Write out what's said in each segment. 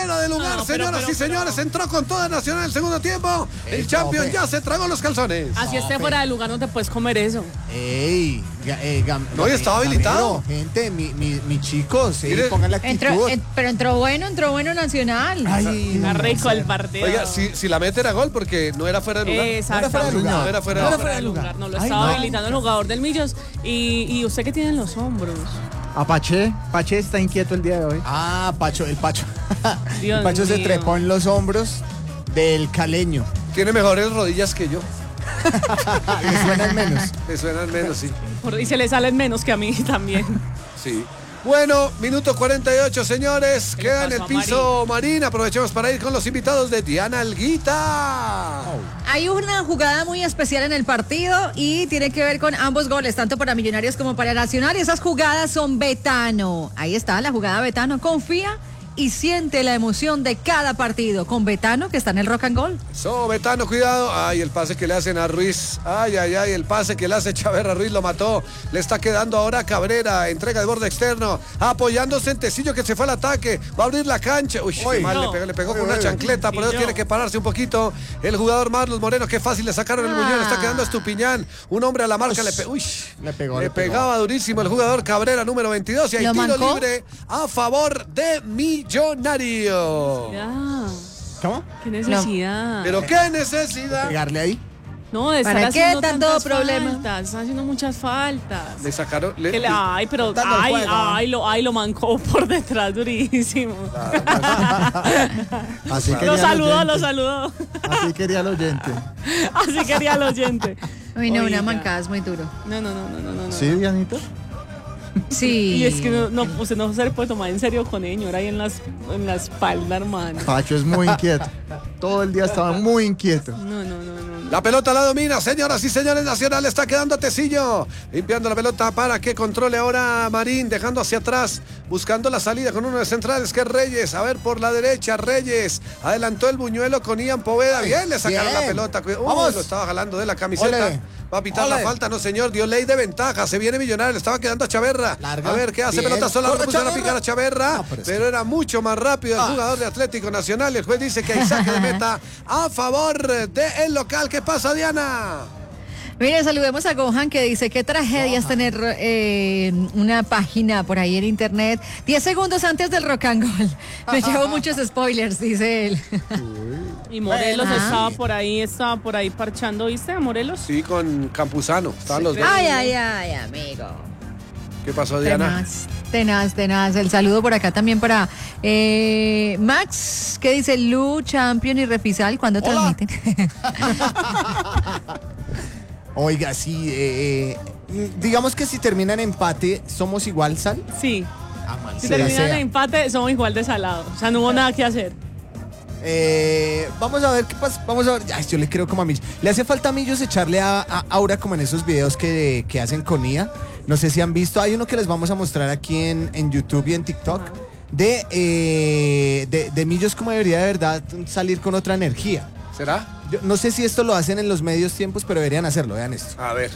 fuera de lugar, No, señoras y señores. Entró con toda Nacional el segundo tiempo. El Champion ya se tragó los calzones. Así esté fuera de lugar, no te puedes comer eso. Ey, No, y estaba habilitado. Gente, mi chico, sí, Mire. pongan la actitud. Pero entró bueno Nacional. Ay, Está no rico sé. el partido. Oiga, si la mete era gol porque no era fuera de lugar. Exactamente. No era fuera de lugar. fuera de lugar. No lo Ay, estaba no. habilitando el jugador del Millos. Y usted que tiene en los hombros. Pache está inquieto el día de hoy. Ah, el Pacho. Dios El Pacho se mío. trepó en los hombros del caleño. Tiene mejores rodillas que yo. Le suenan menos. Me suenan menos, sí. Y se le salen menos que a mí también. Sí. Bueno, minuto 48, señores. ¿Qué le Queda en el pasó a piso Marín. Aprovechemos para ir con los invitados de Diana Alguita. Hay una jugada muy especial en el partido y tiene que ver con ambos goles, tanto para Millonarios como para Nacional. Y esas jugadas son Betano. Ahí está la jugada Betano. Confía y siente la emoción de cada partido con Betano, que está en el Rock and Gold. Betano, cuidado. Ay, el pase que le hacen a Ruiz. Ay, el pase que le hace Chaverra. Ruiz lo mató. Le está quedando ahora a Cabrera. Entrega de borde externo. Apoyándose en Tecillo, que se fue al ataque. Va a abrir la cancha. Uy, qué mal, le pegó con una chancleta. Por eso tiene que pararse un poquito. El jugador Marlos Moreno, qué fácil le sacaron el muñón. Le está quedando Estupiñán. Un hombre a la marca. Le pegaba durísimo el jugador Cabrera, número 22. Y hay tiro libre a favor de Millonario. Ya. ¿Cómo? Qué necesidad. Pero qué necesidad. Pegarle ahí. No, de estar ¿Para qué haciendo tanto tantas problema? faltas, están haciendo muchas faltas. Le sacaron. Ay, pero Dando el juego. lo mancó por detrás durísimo. Así Lo saludó. Así quería el oyente. Así quería el oyente. Uy, no, Oiga. una mancada es muy duro. No. ¿Sí, Dianita? Sí. Y es que usted no se le puede tomar en serio con él, ahora ahí en la espalda, hermano. Pacho es muy inquieto. Todo el día estaba muy inquieto. No. La pelota la domina, señoras y señores. Nacional está quedando a Tecillo. Limpiando la pelota para que controle ahora Marín, dejando hacia atrás, buscando la salida con uno de centrales que es Reyes. A ver por la derecha, Reyes. Adelantó el buñuelo con Ian Poveda. Bien, le sacaron la pelota. Vamos. Lo estaba jalando de la camiseta. Ole. Va a pitar la falta, no señor. Dio ley de ventaja. Se viene Millonario. Le estaba quedando a Chaverra. Larga. A ver qué hace. Bien. Pelota sola. Corre, Pusieron a Chaverra. picar a Chaverra. No, pero era mucho más rápido el jugador de Atlético Nacional. El juez dice que hay saque de meta a favor del local. ¿Qué pasa, Diana? Mire, saludemos a Gohan, que dice, qué tragedia es tener una página por ahí en internet 10 segundos antes del Rock and Roll. Me llevo muchos spoilers, dice él. Y Morelos Bueno. estaba por ahí parchando, ¿viste? A Morelos. Sí, con Campuzano. Estaban los dos. Ay, amigo. ¿Qué pasó, Diana? Tenaz. El saludo por acá también para Max, que dice Lu, Champion y Refisal, ¿cuándo transmiten? Oiga, sí, digamos que si terminan empate, ¿somos igual, Sal? Sí. Si Sea. terminan en empate, somos igual de salados. O sea, no hubo nada que hacer. Vamos a ver qué pasa. Vamos a ver. Ay, yo le creo como a Millos. Le hace falta a Millos echarle a Aura como en esos videos que hacen con IA. No sé si han visto. Hay uno que les vamos a mostrar aquí en YouTube y en TikTok. De Millos como debería de verdad salir con otra energía. ¿Será? Yo no sé si esto lo hacen en los medios tiempos, pero deberían hacerlo. Vean esto. A ver.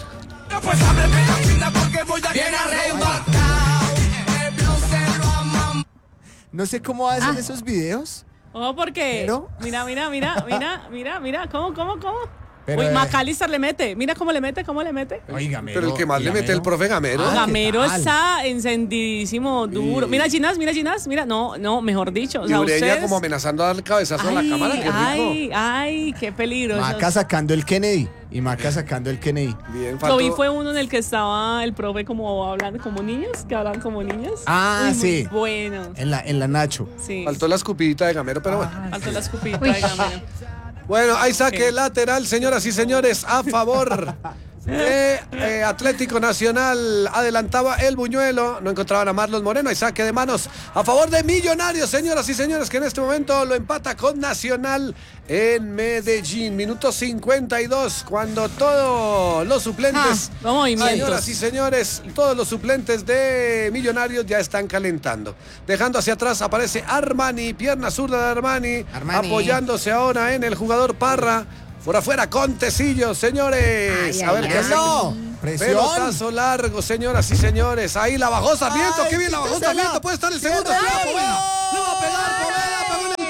No sé cómo hacen esos videos. Ojo, porque. Pero- Mira. ¿Cómo? Pero, Uy, McAllister le mete. Mira cómo le mete. Oiga, Pero el que más le mete el profe Gamero. Ah, Gamero ¿qué tal? está encendidísimo, duro. Mira, Ginás. Mira, no, mejor dicho. O Y sea, Ureña ustedes. como amenazando a dar cabezazo a la cámara. Qué rico. Ay, qué peligro. Maca sacando el Kennedy. Y Maca sacando el Kennedy. Bien, Lo vi faltó. fue uno en el que estaba el profe como hablando como niños, que hablan como niños. Ah, Uy, sí. Muy bueno. En la Nacho. Sí. Faltó la escupidita de Gamero, pero bueno. Faltó la escupidita Uy. de Gamero. Bueno, hay saque Ok. lateral, señoras y señores, a favor de Atlético Nacional. Adelantaba el buñuelo, no encontraban a Marlos Moreno. Hay saque de manos a favor de Millonarios, señoras y señores, que en este momento lo empata con Nacional en Medellín. Minuto 52, cuando todos los suplentes, Vamos, movimientos. señoras y señores, todos los suplentes de Millonarios ya están calentando. Dejando hacia atrás aparece Armani, pierna zurda de Armani, apoyándose ahora en el jugador Parra. Por afuera con Tecillo, señores. A ver qué hace. Presión. Pelotazo largo, señoras y señores. Ahí la bajó Sarmiento. Qué bien la bajó Sarmiento. Puede estar el segundo tiempo. Le va a pegar Poveda. Pegó en el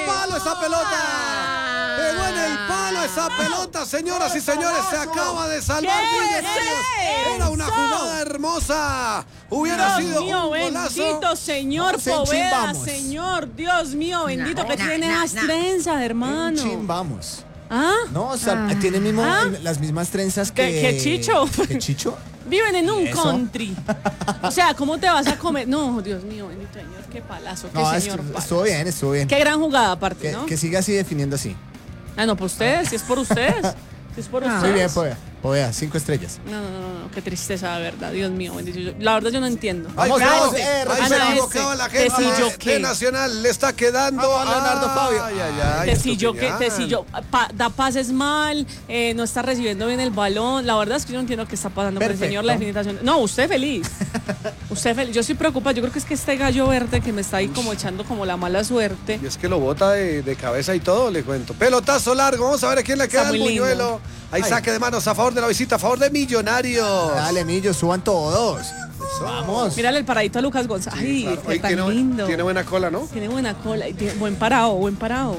la pelota. Pegó en el palo esa pelota, señoras y señores. Se acaba de salvar Millonarios. Era una jugada hermosa. Hubiera sido un golazo. Bendito señor Poveda, señor, Dios mío, bendito que tiene las trenzas, hermano. Vamos. ¿Ah? No, o sea, tiene las mismas trenzas ¿Que Chicho? ¿Que Chicho? Viven en un ¿Eso? country. O sea, ¿cómo te vas a comer? No, Dios mío, bendito señor, qué palazo, qué No, señor palazo. estuvo bien. Qué gran jugada aparte, ¿no? Que siga así definiendo así. Ah, no, pues ustedes, si es por ustedes. Si es por ustedes. Muy bien, Poveda, 5 estrellas. No, qué tristeza, de verdad, Dios mío, bendito. La verdad yo no entiendo. Ahí Vamos, se equivocaba la gente de Nacional. Le está quedando a Leonardo Fabio. Tecillo da pases mal, no está recibiendo bien el balón. La verdad es que yo no entiendo qué está pasando con el señor, la definición. No, usted feliz. Usted feliz. Yo estoy preocupada. Yo creo que es que este gallo verde que me está ahí como echando como la mala suerte. Y es que lo bota de cabeza y todo, le cuento. Pelotazo largo. Vamos a ver a quién le queda el buñuelo. Hay saque de manos a favor de la visita, a favor de Millonarios. Dale, Millo, suban todos. Vamos. Mírale el paradito a Lucas González. Ay, claro. qué tan lindo. Tiene buena cola, ¿no? Tiene buena cola. Y buen parado. Buen parado.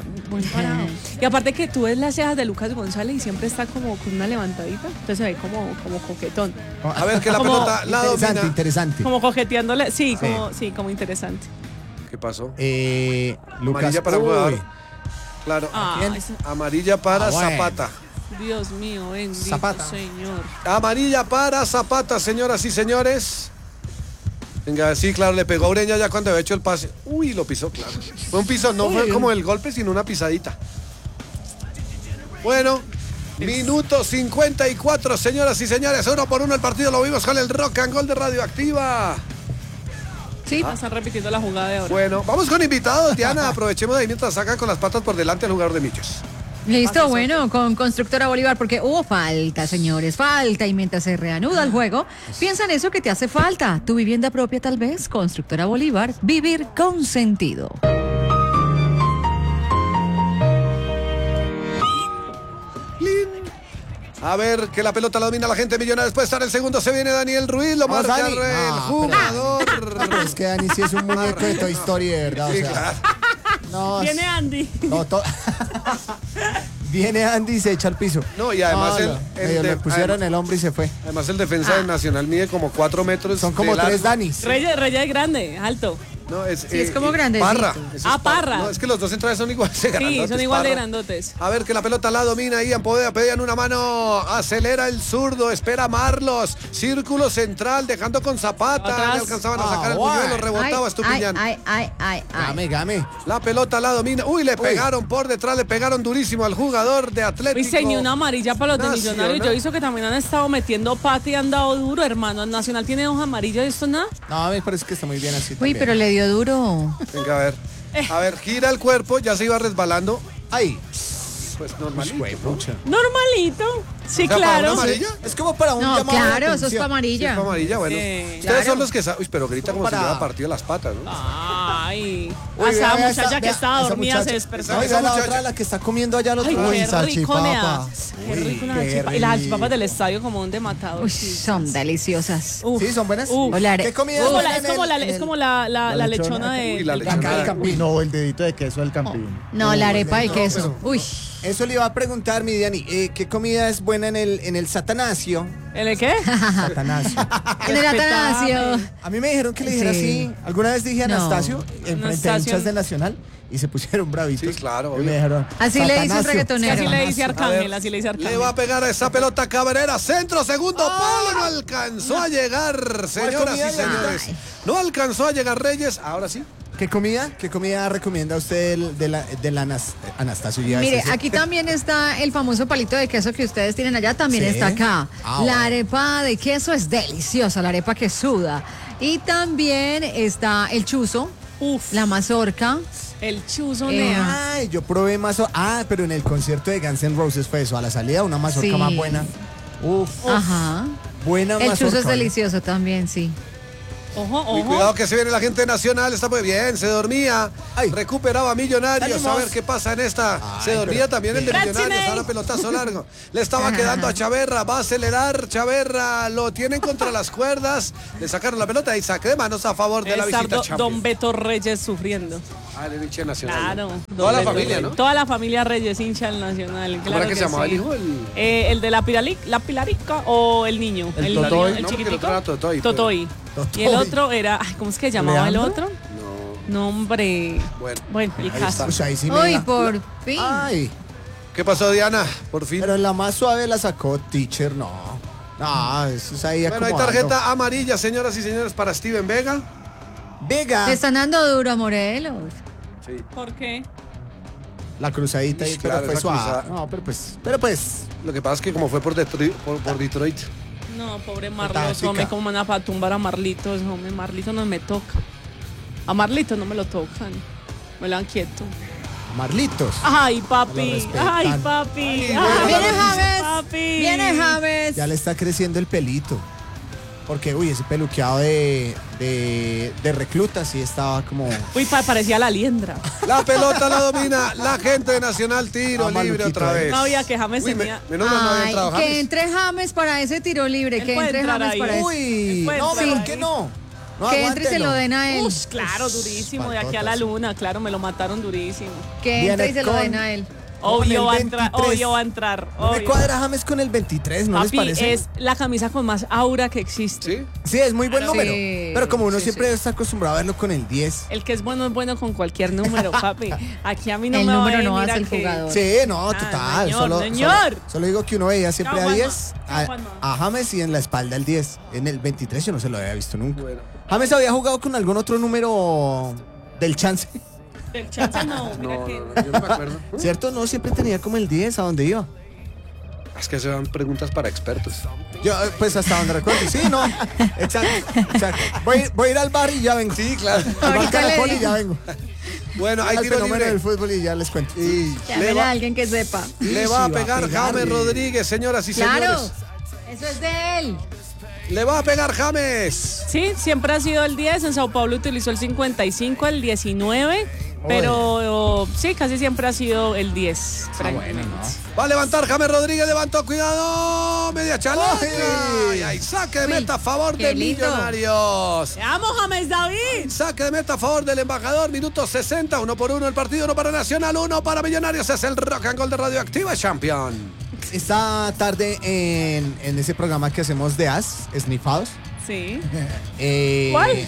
Y aparte que tú ves las cejas de Lucas González y siempre está como con una levantadita. Entonces se ve como coquetón. A ver que la pelota la domina. Interesante. Como coqueteándole. Sí, como interesante. ¿Qué pasó? Lucas. Amarilla para jugador. Claro. Amarilla para Zapata. Dios mío, bendito Zapata. señor. Amarilla para Zapata, señoras y señores. Venga, sí, claro, le pegó a Ureña ya cuando había hecho el pase. Uy, lo pisó, claro. Fue un piso, no fue como el golpe, sino una pisadita. Bueno, minuto 54, señoras y señores. 1-1 el partido, lo vimos con el Rock and Roll de Radioactiva. Sí, están repitiendo la jugada de ahora. Bueno, vamos con invitados, Diana. Aprovechemos de ahí mientras sacan con las patas por delante al jugador de Millos. Listo, bueno, con Constructora Bolívar, porque hubo falta, señores, falta. Y mientras se reanuda el juego, piensa en eso que te hace falta. Tu vivienda propia, tal vez. Constructora Bolívar, vivir con sentido. A ver, que la pelota la domina la gente millonaria. Después está en el segundo, se viene Daniel Ruiz, lo marca Dani. el jugador. Es que Dani sí es un muñeco de Toy Story, de verdad. Sí, o sea, claro. no, Viene Andy. no, Viene Andy y se echa al piso. No, y además le pusieron el hombro y se fue. Además el defensa del Nacional mide como 4 metros. Son como 3 Danis. Reyes es grande, alto. No, es como grandecito. Parra. Parra. No, es que los dos centrales son iguales de grandotes. Sí, son igual de Parra. grandotes. A ver que la pelota la domina Ian Poveda, pedían una mano, acelera el zurdo, espera Marlos, círculo central, dejando con Zapata, Atrás. le alcanzaban a sacar el buñuelo, rebotaba Estupiñán. Game. La pelota la domina, uy, le pegaron por detrás, le pegaron durísimo al jugador de Atlético. Y señor, una amarilla para los de Nacional. Millonarios. Yo he visto que también han estado metiendo pata y han dado duro, hermano. El Nacional tiene hoja amarilla y esto nada. No, a mí me parece que está muy bien así. Uy, también. pero le dio duro. Venga, a ver, gira el cuerpo, ya se iba resbalando, Ay. pues normalito, Güey, ¿no? pucha. Normalito. Sí, O sea, ¿para claro. una amarilla? Es como para un No, llamado de claro, eso es atención. para Sí, amarilla. es amarilla, bueno. Sí, Ustedes claro. son los que saben. Uy, pero grita como Para- si le hubiera partido las patas, ¿no? Ay. Uy, Esa vea, muchacha que estaba esa dormida se muchacha. despertó. No, Esa esa la muchacha. otra, la que está comiendo allá al otro Ay, lado. qué rico, salchipapa. nea. Qué Uy, rico una qué salchipapa. Y las rico. salchipapas del estadio como un de matador. Uy, son deliciosas. Uf. Sí, son buenas. Uf. Hola, ¿Qué comida Es como, buena la, en el- es como la lechona de... Uy, la del lechona. Campín. del Campín. No, el dedito de queso del Campín. No, la arepa de queso. Uy, Eso le iba a preguntar, mi Diani. ¿Qué comida es buena en el Satanasio? ¿En el qué? Satanasio. en el Atanasio. A mí me dijeron que le dijera Sí. así. Alguna vez dije No. Anastasio en frente a Anastasio. hinchas de Nacional y se pusieron bravitos. Sí, claro, Y obvio. me dijeron, Así le dice un Satanasio. reggaetonero. Así le dice A ver, Arcángel, así le dice Le va Arcángel. a pegar a esa pelota Cabrera, centro, segundo palo, no alcanzó a llegar, señoras comida, y señores. Ay. No alcanzó a llegar Reyes, ahora sí. ¿Qué comida recomienda usted del Anastasio? Ya Mire, ese- aquí también está el famoso palito de queso que ustedes tienen allá, también Sí. está acá. Ah, La bueno. arepa de queso es deliciosa, la arepa que suda. Y también está el chuzo, Uf, la mazorca. el chuzo, Eh, nea. Ay, yo probé mazorca. Ah, pero en el concierto de Guns N' Roses fue eso. A la salida, una mazorca Sí. más buena. Uf, Ajá. buena El mazorca. chuzo es ¿vale? delicioso también, sí. Ojo, Y ojo. cuidado que se viene la gente nacional, está muy bien, se dormía, Ay. recuperaba Millonarios, Salimos. a ver qué pasa en esta. Ay, Se dormía pero- también el de Grazie, Millonarios, Ney. ahora pelotazo largo. Le estaba quedando a Chaverra, va a acelerar Chaverra, lo tienen contra las cuerdas, le sacaron la pelota y saque de manos a favor de la Debe estar visita Don Champions. Beto Reyes sufriendo. Ah, el hincha Nacional. Claro. Toda la doble, familia, doble. ¿no? Toda la familia Reyes hincha del Nacional. ¿Cómo era que se llamaba el hijo? El de la Pilarica o el niño. El niño, Totoy. el No, porque el chiquitico. otro era Totoy. Totoy. Totoy. Y el otro era, ¿cómo es que se llamaba el ¿Leandro? otro? No. No, hombre. Bueno, el ahí caso. Pues ahí sí Uy, me por fin. Ay, ¿Qué pasó, Diana? Por fin. pero la más suave la sacó Teacher, no. No, eso es ahí Bueno, hay acomodando. tarjeta amarilla, señoras y señores, para Steven Vega. Vega. Le están dando duro a Morelos. Sí. ¿Por qué? La cruzadita ahí, Sí, pero claro, fue esa suave. cruzada. No, pero pues. Lo que pasa es que como fue por Detroit, por Detroit. No, pobre Marlos, táctica. hombre, cómo van a tumbar a Marlitos, hombre, Marlito no me toca. A Marlito no me lo tocan, me lo dan quieto. Marlitos. Ay, Lo papi, respetan. ay, papi. Ay, ay, Viene James. papi. Viene James. Ya le está creciendo el pelito. Porque, uy, ese peluqueado de recluta sí estaba como. Uy, parecía la liendra. La pelota la domina la gente de Nacional, tiro Ah, libre maluquito otra ahí. vez. No había que James Uy, tenía. menos mal no había Ay, entrado que James. entre James para ese tiro libre. Él Que puede entre entrar James ahí. para ese. Uy, Puede no, entrar ¿por ahí. qué no? No, Que entre y se lo den a él. Ush, claro, durísimo, de aquí a la Paltotas. luna, claro, me lo mataron durísimo. Que entre y Viene se lo con- den a él. Obvio el va a entrar, 23. obvio va a entrar. No me obvio. cuadra James con el 23, ¿no Papi, les parece? es la camisa con más aura que existe. ¿Sí? Sí, es muy buen Claro. número. Sí, Pero como uno sí, siempre sí. está acostumbrado a verlo con el 10. El que es bueno con cualquier número, papi. Aquí a mí no El me va número a no venir hace a el que- jugador. Sí, no, total. señor, señor. Solo digo que uno veía siempre Chao, a Juanma. 10, Chao, Juanma. a James y en la espalda el 10. En el 23 yo no se lo había visto nunca. Bueno. James había jugado con algún otro número del chance, Del chance no, mira No, que. yo no me acuerdo. ¿cierto? No, siempre tenía como el 10 a donde iba. Es que se dan preguntas para expertos. Yo, pues hasta donde recuerdo. Sí, no. Exacto. Voy a ir al bar y ya vengo. Sí, claro. Al bar Ahorita le Caracol y digo. ya vengo. Bueno, hay Al tiro fenómeno libre. del fútbol y ya les cuento. Llámele a alguien que sepa. Le va a Sí, pegar James pegarle. Rodríguez, señoras y Claro. señores. Eso es de él. Le va a pegar James. Sí, siempre ha sido el 10. En Sao Paulo utilizó el 55, el 19. Pero sí, casi siempre ha sido el 10. francamente. Va a levantar James Rodríguez, levantó, cuidado, media chalaca. Ay. Y ahí saque de Uy, meta a favor de qué lindo. Millonarios. ¡Te amo, James David! Saque de meta a favor del embajador, minuto 60, 1-1 el partido, 1 para Nacional, 1 para Millonarios. Es el Rock and Roll de Radioactiva Champion. Esta tarde en ese programa que hacemos de As, Snifados. Sí. ¿Cuál?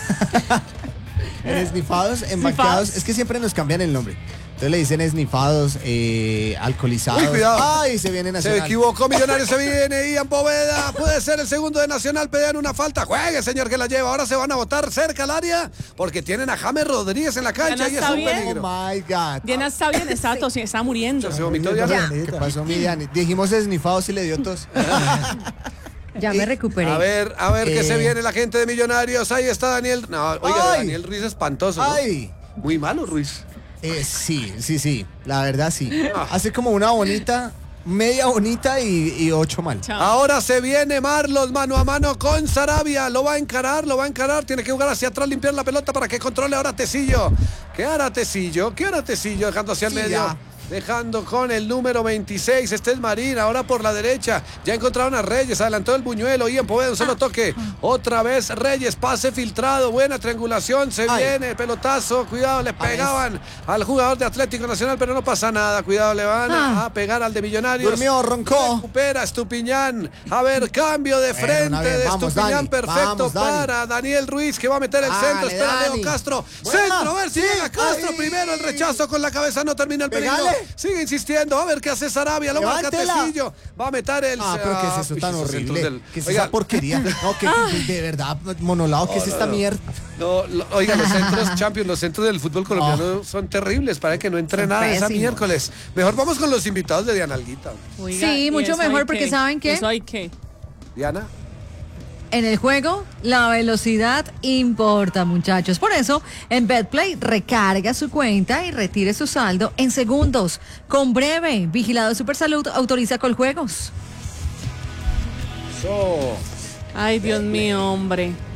En Snifados, en Snifados. banqueados. Es que siempre nos cambian el nombre. Entonces le dicen Snifados, alcoholizados. Uy, cuidado. Ay, se viene Se Nacional. equivocó, Millonarios se viene, Ian Poveda, puede ser el segundo de Nacional, pedían una falta, juegue señor que la lleva, ahora se van a botar cerca al área, porque tienen a James Rodríguez en la cancha Diana y es está un bien. peligro. Oh my God. Diana está bien, está tosiendo, está muriendo. Se vomitó Diana. ¿Qué pasó, mi Diani? Dijimos Snifados y le dio tos. Ya me recuperé. A ver qué se Eh. viene la gente de Millonarios, ahí está Daniel, no, oiga, Ay. Daniel Ruiz espantoso, ¿no? Ay. Muy malo Ruiz. Sí, la verdad sí. Ah. Hace como una bonita, media bonita y 8 mal. Chao. Ahora se viene Marlos mano a mano con Sarabia. Lo va a encarar. Tiene que jugar hacia atrás, limpiar la pelota para que controle ahora Tecillo. ¿Qué hará Tecillo? Dejando hacia el Sí, medio. ya. Dejando con el número 26. Este es Marín. Ahora por la derecha. Ya encontraron a Reyes. Adelantó el buñuelo. Ian Poveda, un solo toque. Otra vez Reyes. Pase filtrado. Buena triangulación. Se Ay. viene. Pelotazo. Cuidado. Le pegaban al jugador de Atlético Nacional. Pero no pasa nada. Cuidado. Le van a pegar al de Millonarios. Durmió, roncó. Recupera Estupiñán. A ver, cambio de Bueno, frente una vez. de Vamos, Estupiñán. Dani. Perfecto Vamos, Dani. para Daniel Ruiz, que va a meter el centro. Dale, Espera Dani. Leo Castro. Buena. Centro, a ver si Sí. llega Castro. Ay. Primero el rechazo con la cabeza. No termina el peligro. Pegale. Sigue insistiendo. A ver qué hace Sarabia. Lo marca Levántela. Tecillo. Va a meter el. Pero ¿qué es eso uy, tan esos centros horrible? del- ¿Qué es Oiga, esa porquería? No, que de verdad, monolado, ¿qué es esta mierda? Oiga, los centros Champions, los centros del fútbol colombiano son terribles. Para que no entre Son nada esa pésimos. miércoles. Mejor vamos con los invitados de Diana Alguita. Oiga, Sí, ¿y mucho eso hay mejor, porque qué? ¿saben qué? ¿Eso hay qué? Diana. En el juego, la velocidad importa, muchachos. Por eso, en BetPlay, recarga su cuenta y retire su saldo en segundos. Con Breve, Vigilado Supersalud, autoriza Coljuegos. So. Ay, Dios mío, hombre.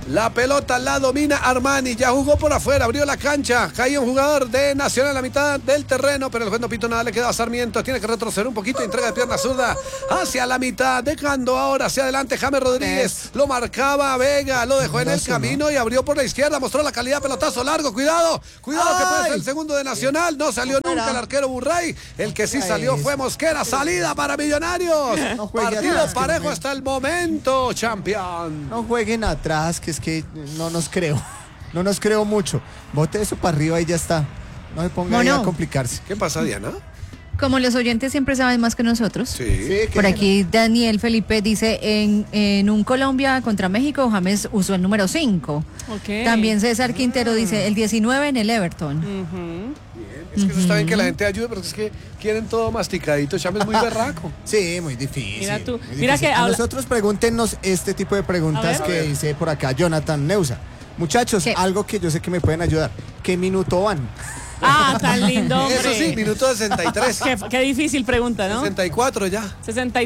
La pelota la domina Armani, ya jugó por afuera, abrió la cancha, caía un jugador de Nacional a la mitad del terreno, pero el juez no pitó nada, le queda a Sarmiento, tiene que retroceder un poquito, entrega de pierna zurda hacia la mitad, dejando ahora hacia adelante James Rodríguez, lo marcaba Vega, lo dejó en el camino y abrió por la izquierda, mostró la calidad, pelotazo largo, cuidado que puede ser el segundo de Nacional, no salió nunca el arquero Burray, el que sí salió fue Mosquera, salida para Millonarios, partido parejo hasta el momento, campeón. No jueguen atrás, que es que no nos creo mucho. Bote eso para arriba y ya está. No se ponga ahí a complicarse. ¿Qué pasa, Diana? Como los oyentes siempre saben más que nosotros. Sí. Por aquí Daniel Felipe dice, en un Colombia contra México, James usó el número 5. Okay. También César Quintero dice, el 19 en el Everton. Es que eso está bien que la gente ayude, pero es que quieren todo masticadito. James es muy berraco. Sí, muy difícil. Mira tú. Muy Mira difícil. que A nosotros pregúntenos este tipo de preguntas A que ver. dice por acá Jonathan Neusa. Muchachos, ¿Qué? algo que yo sé que me pueden ayudar. ¿Qué minuto van? Ah, tan lindo, hombre. Eso sí, minuto 63. Qué difícil pregunta, ¿no? 64 ya.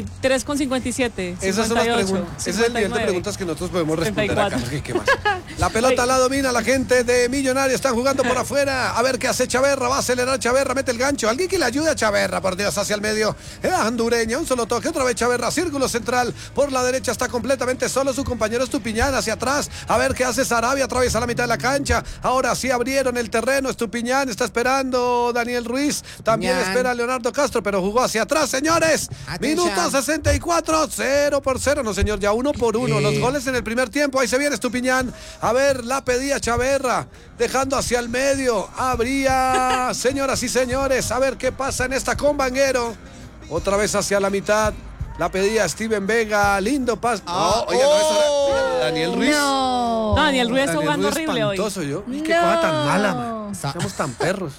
63,57. Esas son las 58, preguntas. Ese es el nivel de 59. preguntas que nosotros podemos responder 74. acá. ¿Qué más? La pelota la domina la gente de Millonarios. Están jugando por afuera. A ver qué hace Chaverra. Va a acelerar Chaverra. Mete el gancho. Alguien que le ayude a Chaverra. Por Dios, hacia el medio. Hondureña. Un solo toque. Otra vez Chaverra. Círculo central. Por la derecha está completamente solo su compañero Estupiñán. Hacia atrás. A ver qué hace Sarabia. Atraviesa la mitad de la cancha. Ahora sí abrieron el terreno. Estupiñán está esperando Daniel Ruiz. También espera Leonardo Castro. Pero jugó hacia atrás, señores. Atención. Minuto 64. 0-0. No, señor. Ya 1-1. Los goles en el primer tiempo. Ahí se viene Estupiñán. A ver, la pedía Chaverra. Dejando hacia el medio. Habría, señoras y señores. A ver qué pasa en esta con Vanguero. Otra vez hacia la mitad. La pedía Steven Vega. Lindo pase. Oye, no, eso era Daniel Ruiz. No. No, Daniel Ruiz está Daniel jugando Ruiz horrible hoy. espantoso, yo. Qué cosa tan mala, man. Somos tan perros.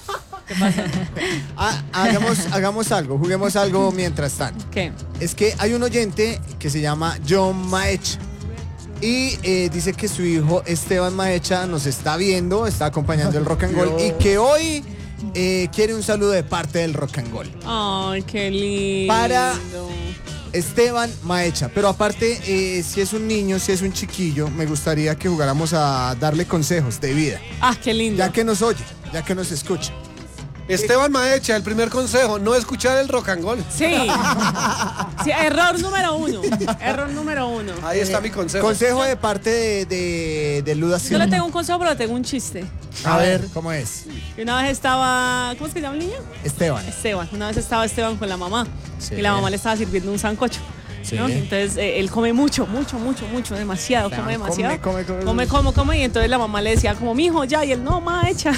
Hagamos algo, juguemos algo mientras tanto. ¿Qué? Es que hay un oyente que se llama John Maecha y dice que su hijo Esteban Maecha nos está viendo, está acompañando el Rock and Roll y que hoy quiere un saludo de parte del Rock and Roll. Ay, qué lindo. Para Esteban Maecha, pero aparte, si es un niño, si es un chiquillo, me gustaría que jugáramos a darle consejos de vida, Ah, qué lindo. ya que nos oye, ya que nos escucha. Esteban Maecha, el primer consejo, no escuchar el rock and roll. Sí. Sí, error número 1. Error número 1. Ahí está mi consejo. Consejo de parte de Luda Yo Silva. le tengo un consejo, pero le tengo un chiste. A ver, ¿cómo es? Y una vez estaba, ¿cómo es que se llama el niño? Esteban. Esteban. Una vez estaba Esteban con la mamá. Sí. Y la mamá le estaba sirviendo un sancocho. Sí. ¿no? Entonces él come mucho, demasiado, Claro, come demasiado. come. Y entonces la mamá le decía como, mijo, ya, y él, no, ma, echa.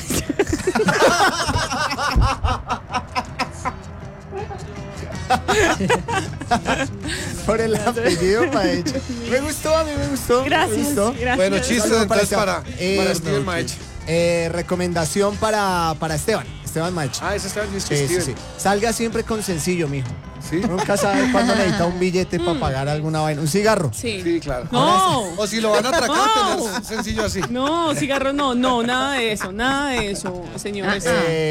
Por el apellido Maecha. Me gustó, a mí me gustó. Gracias, Me gustó. gracias. Bueno, chistes Saludo entonces para Esteban. Steven No, Maecha. recomendación para Esteban Maecha. Ah, ese Esteban y Sí, sí, Steven. sí. Salga siempre con sencillo, mijo. ¿Sí? Nunca sabe cuándo necesita un billete para pagar alguna vaina. Un cigarro. Sí. Sí, claro. No. O si lo van a atracar, No. tener sencillo así. No, cigarro no, nada de eso, señores.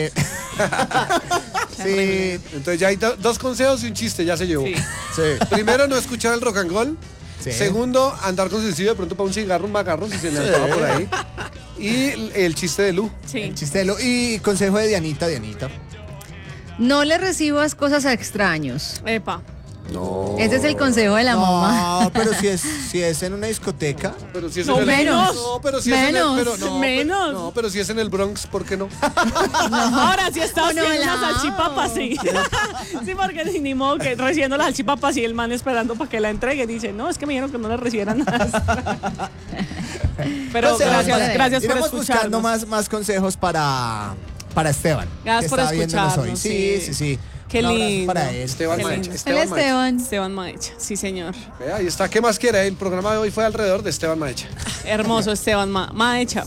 Sí. Entonces ya hay dos consejos y un chiste, ya se llevó. Sí. Sí. Primero, no escuchar el rock and roll. Sí. Segundo, andar con sencillo de pronto para un cigarro, un macarro, si se le antoja por ahí. Y el chiste de Lu. Sí. Chistelo. Y consejo de Dianita. No le recibas cosas a extraños. Epa. No. Ese es el consejo de la mamá. No, pero si es en una discoteca. Pero si es No, en el menos. No, pero si Menos. es en el, pero no, Menos. No, pero si es en el Bronx, ¿por qué no? Ahora sí está No, haciendo no. una salchipapa, sí. Sí, porque ni modo que recibiendo la salchipapa y el man esperando para que la entregue. Dice, no, es que me dijeron que no le recibieran nada. Pero No sé, gracias por iremos buscando escucharnos. más consejos para Esteban. Gracias que por está viéndonos hoy. escucharnos, Sí, sí. sí. Qué Un abrazo lindo. para él. Esteban Qué Maecha. lindo. El Esteban Maecha. Esteban. Esteban Maecha, sí señor. Vea, ahí está. ¿Qué más quiere? El programa de hoy fue alrededor de Esteban Maecha. Hermoso Esteban Maecha.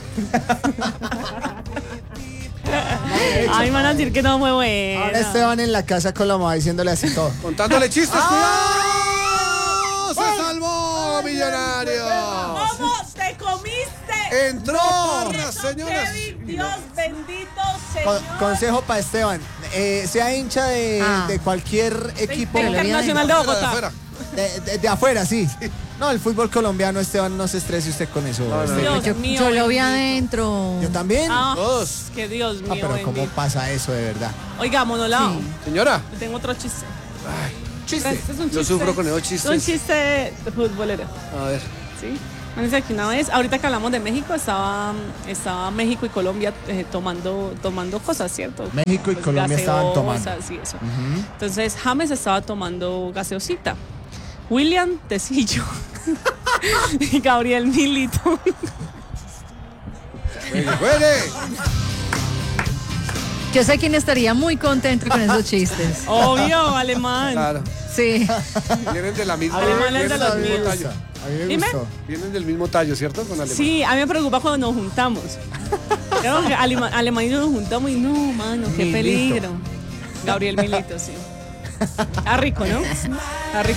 Ay, me van a decir que no muy bueno. Ahora Esteban en la casa con la mamá diciéndole así todo. Contándole chistes. ¡Cuidado! ¡Se salvó, millonario! ¿Cómo te comiste? Entró, señoras. Kevin, Dios bendito, Con- Señor. consejo para Esteban. Sea hincha de cualquier equipo de Internacional de Afuera, Bogotá. afuera. de afuera, sí. No, el fútbol colombiano, Esteban, no se estrese usted con eso. No, no, no. Dios Yo, mío, yo lo vi bendito. adentro. Yo también. Todos. Que Dios mío. No, pero ¿cómo bendito. pasa eso de verdad? Oiga, Monolao, Sí. Señora, tengo otro chiste. Chiste. Este es un yo chiste. sufro con esos Es chistes. un chiste de futbolero. A ver. ¿Sí? Imagínense que una vez, ahorita que hablamos de México, estaba México y Colombia tomando cosas, ¿cierto? México y Colombia estaban tomando. gaseosas y eso. Entonces, James estaba tomando gaseosita. William Tecillo y Gabriel Milito. ¡Juegue! Yo sé quién estaría muy contento con esos chistes. Obvio, alemán. Claro. Sí. Vienen de la misma. Alemanes de vienen los del mismo míos. tallo. A mí me Dime. gustó. Vienen del mismo tallo, ¿cierto? Con alemán. Sí, a mí me preocupa cuando nos juntamos. Claro que alemán y yo nos juntamos y no, mano, qué Milito. peligro. Gabriel Milito, sí. Está rico, ¿no? Está rico.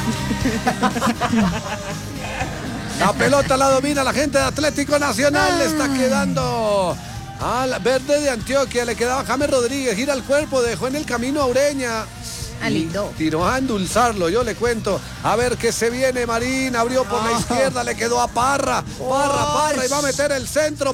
La pelota la domina la gente de Atlético Nacional. Le está quedando al verde de Antioquia. Le quedaba James Rodríguez. Gira el cuerpo. Dejó en el camino a Ureña. Ah, lindo. Tiró a endulzarlo, yo le cuento. A ver qué se viene Marín. Abrió por la izquierda. Le quedó a Parra. Parra. Y va a meter el centro.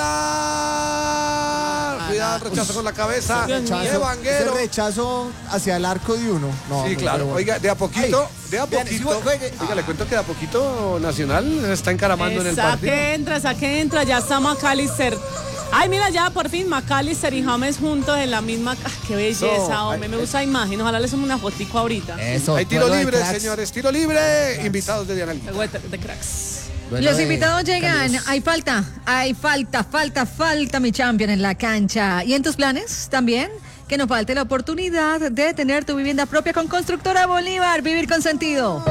Poveda. Cuidado, el rechazo con la cabeza. Dios mío. De Ese Vanguero. rechazo hacia el arco de uno. No, Sí, pero claro. bueno. Oiga, de a poquito, Ay, de a vean, poquito. si juegue- Oiga, le cuento que de a poquito Nacional se está encaramando en el Esa partido. que entra, ya está McAllister. Ay, mira, ya por fin McAllister y James juntos en la misma. ¡Ah, qué belleza, Eso. hombre! Me gusta la imagen. Ojalá les sume una fotico ahorita. Eso, Hay tiro duelo de libre, cracks. señores. Tiro libre. Invitados de Diana Lima. De cracks. Duelo Los de invitados llegan. cálidos. Hay falta, mi champion en la cancha. ¿Y en tus planes también? Que no falte la oportunidad de tener tu vivienda propia con Constructora Bolívar. Vivir con sentido.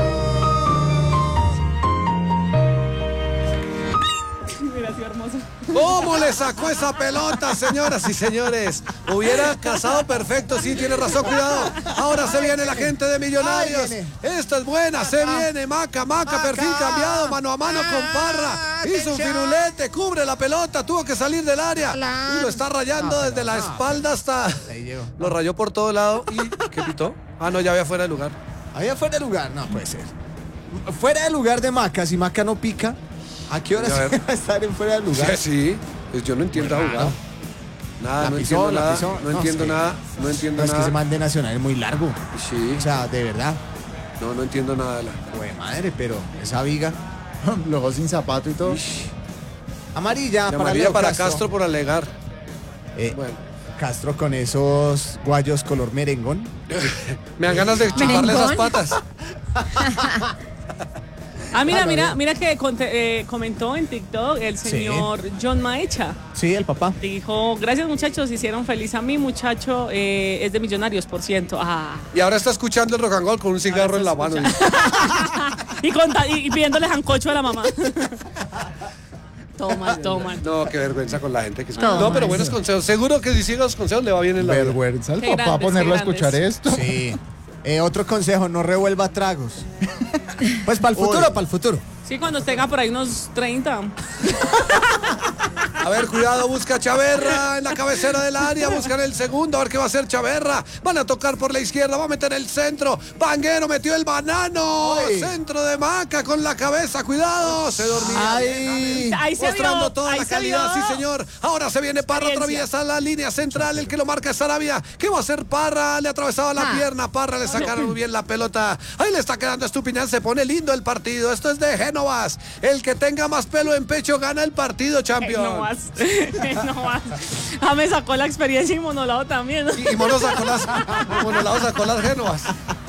Mira, sí, hermoso. ¿Cómo le sacó esa pelota, señoras y señores? Hubiera casado perfecto, sí, tiene razón, cuidado. Ahora se viene la gente de Millonarios. Ahí viene. Esta es buena, se viene Maca, perfil cambiado, mano a mano con Parra. Hizo un firulete, cubre la pelota, tuvo que salir del área. Y lo está rayando desde la espalda hasta... Ahí llegó. Lo rayó por todo lado y... ¿Qué pitó? Ah, no, ya había fuera de lugar. Había fuera de lugar, no puede ser. Fuera de lugar de Maca, si Maca no pica, ¿a qué hora Ya se ver. va a estar en fuera de lugar? Sí, pues yo no entiendo la jugada. Nada, La no pisó, entiendo la nada, pisó. no No, entiendo es que- nada, no entiendo No, es que ese nada. man de Nacional es muy largo. Sí, O sea, de verdad. no entiendo nada de la... Güey, madre, pero esa viga. Luego sin zapato y todo. Amarilla De para amarilla Leo para Castro por alegar. Eh, Bueno. Castro con esos guayos color merengón. Me dan ganas de chuparle esas patas. Ah, mira, Ah, no, mira, mira que comentó en TikTok el señor John Maecha. Sí, el papá. Dijo, gracias muchachos, hicieron feliz a mi muchacho, es de Millonarios, por ciento. Ah. Y ahora está escuchando el rock and roll con un cigarro en la mano. Y pidiéndole jancocho a la mamá. Toma. No, qué vergüenza con la gente que escucha. Todo No, pero mal. buenos consejos. Seguro que si sigue los consejos le va bien en la vida. Vergüenza al Qué papá grandes, ponerlo a qué escuchar grandes. esto. Sí. Otro consejo, no revuelva tragos. Pues para el futuro, para el futuro. Sí, cuando tenga por ahí unos 30. A ver, cuidado, busca Chaverra en la cabecera del área, buscan el segundo, a ver qué va a hacer Chaverra. Van a tocar por la izquierda, va a meter el centro. Vanguero metió el banano. Ay. Centro de Maca con la cabeza, cuidado. Se dormía. Ay. Ahí se Mostrando vio, toda ahí la se calidad, vio. sí señor. Ahora se viene Parra, Experiencia. atraviesa la línea central, el que lo marca es Arabia. ¿Qué va a hacer Parra? Le atravesaba la pierna, Parra le sacaron muy bien la pelota. Ahí le está quedando Estupiñán, se pone lindo el partido. Esto es de Génovas. El que tenga más pelo en pecho gana el partido, champion. No más. Ah, me sacó la experiencia y Monolao también. Y Mono sacó las, Monolao sacó las Génovas.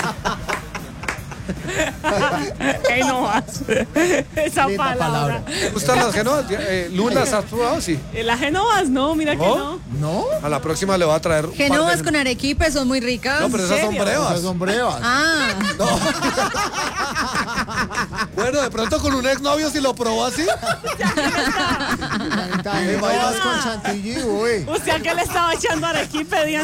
No más. Esa Linda palabra. palabra. ¿Te gustan las Génovas? ¿Lunas has probado? Sí. Las Genovas, no, mira que ¿No? no. ¿No? A la próxima le voy a traer un par Genovas de- con arequipe son muy ricas. No, pero esas son serio? brevas. Esas son brevas. Ah, Bueno, de pronto con un exnovio si lo probó así. También bailas con chantilly, güey. ¿Usted a qué le estaba echando arequipe, Diana?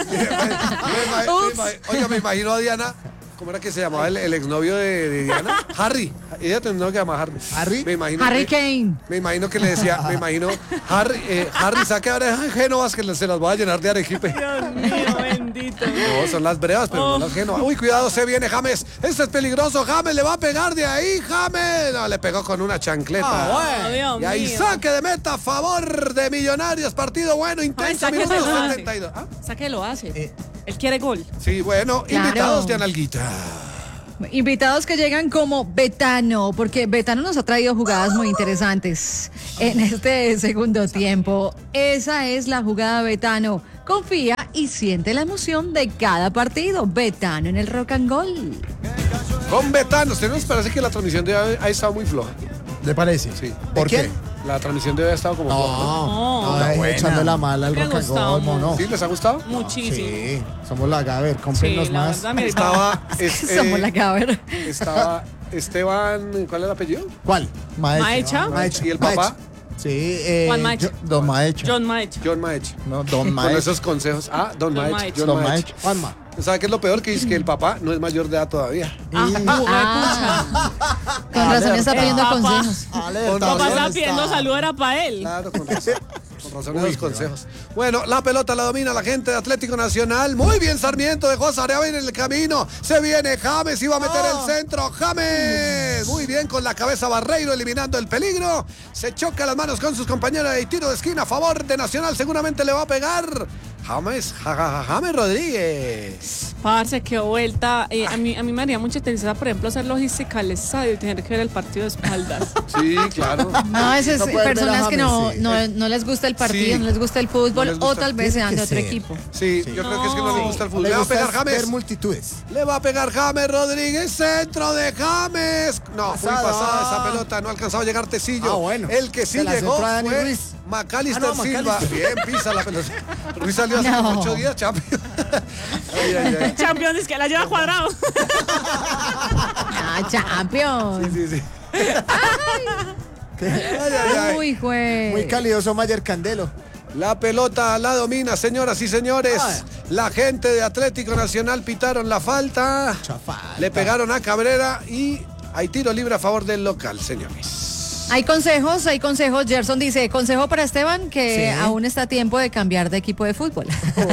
Oiga, me imagino a Diana. ¿Cómo era que se llamaba el exnovio de Diana? Harry. Ella tenía un novio que se llama Harry. ¿Harry? Me imagino Harry que- Kane. Me imagino que le decía, Harry, saque ahora Génovas que se las voy a llenar de arequipe. Dios mío, bendito. Pobrecito. No, son las brevas, pero no las genuas. Uy, cuidado, se viene James. Este es peligroso. James le va a pegar de ahí. James. No, le pegó con una chancleta. Dios Y ahí mío. saque de meta a favor de Millonarios. Partido bueno, intenso, James, minuto saque lo hace. 72. ¿Ah? Saque lo hace. Él quiere gol. Sí, bueno, Claro. invitados de Analguita. Invitados que llegan como Betano, porque Betano nos ha traído jugadas muy interesantes en este segundo tiempo. Esa es la jugada Betano. Confía y siente la emoción de cada partido. Betano en el Rock and Roll. Con Betano, ¿usted nos parece que la transmisión de hoy ha estado muy floja? ¿Le parece? Sí. ¿Por quién? qué? La transmisión de hoy ha estado como floja. No, Ay, buena. echando la mala al Me rock and gustaba roll, mono. ¿Sí les ha gustado? muchísimo. Sí, somos la Gaber, Sí, cómprenos la más. verdad, mire, Estaba, Somos la Gaber. estaba Esteban, ¿cuál es el apellido? ¿Cuál? Maecha. ¿Y el papá? Sí, Juan Maecha. Don Maecha. John Maecha. John Maech. No, Don Con Maecha. esos consejos. Ah, Don Don Maech. Maech. John Don Maech. Maech. Juanma. ¿Sabe qué es lo peor? Que dice que el papá no es mayor de edad todavía. Con razón está pidiendo Papá. consejos. Papá estaba Alerta. pidiendo salud, era para él. Claro, con razón. Con razón de los consejos. Bueno, la pelota la domina la gente de Atlético Nacional. Muy bien, Sarmiento dejó a Sarabia en el camino. Se viene James, iba a meter el centro. James. Muy bien, con la cabeza Barreiro eliminando el peligro. Se choca las manos con sus compañeros y tiro de esquina a favor de Nacional. Seguramente le va a pegar James Rodríguez. Parce, qué vuelta. A mí me haría mucha tristeza, por ejemplo, hacer logística al estadio y tener que ver el partido de espaldas. Sí, claro. No, esas No pueden ver a personas que no, James, sí. no les gusta el partido, Sí. no les gusta el fútbol, No les o gusta. tal vez Tiene sean de que otro ser. equipo. Sí, yo creo que es que no le gusta el fútbol. Le Le va a gusta pegar ver James. multitudes. Le va a pegar James Rodríguez, centro de James. No, muy Pasada. pasada esa pelota, no alcanzaba a llegar Tecillo. Ah, bueno. El que sí Se la llegó centró a Dani fue Ruiz. Macalister Ah, no, Silva. Macalister. Bien, pisa la pelota. Ruiz salió hace como 8 días, champion. Ay, ay, ay. Champions, es que la lleva cuadrado. Ah, Champions. Sí, sí. Ay, ay, ay. Uy, juez. Muy calidoso Mayer Candelo. La pelota la domina, señoras y señores. Ay. La gente de Atlético Nacional pitaron la falta. Chafalta. Le pegaron a Cabrera y hay tiro libre a favor del local, señores. Hay consejos, hay consejos. Gerson dice, consejo para Esteban, que Sí. aún está a tiempo de cambiar de equipo de fútbol.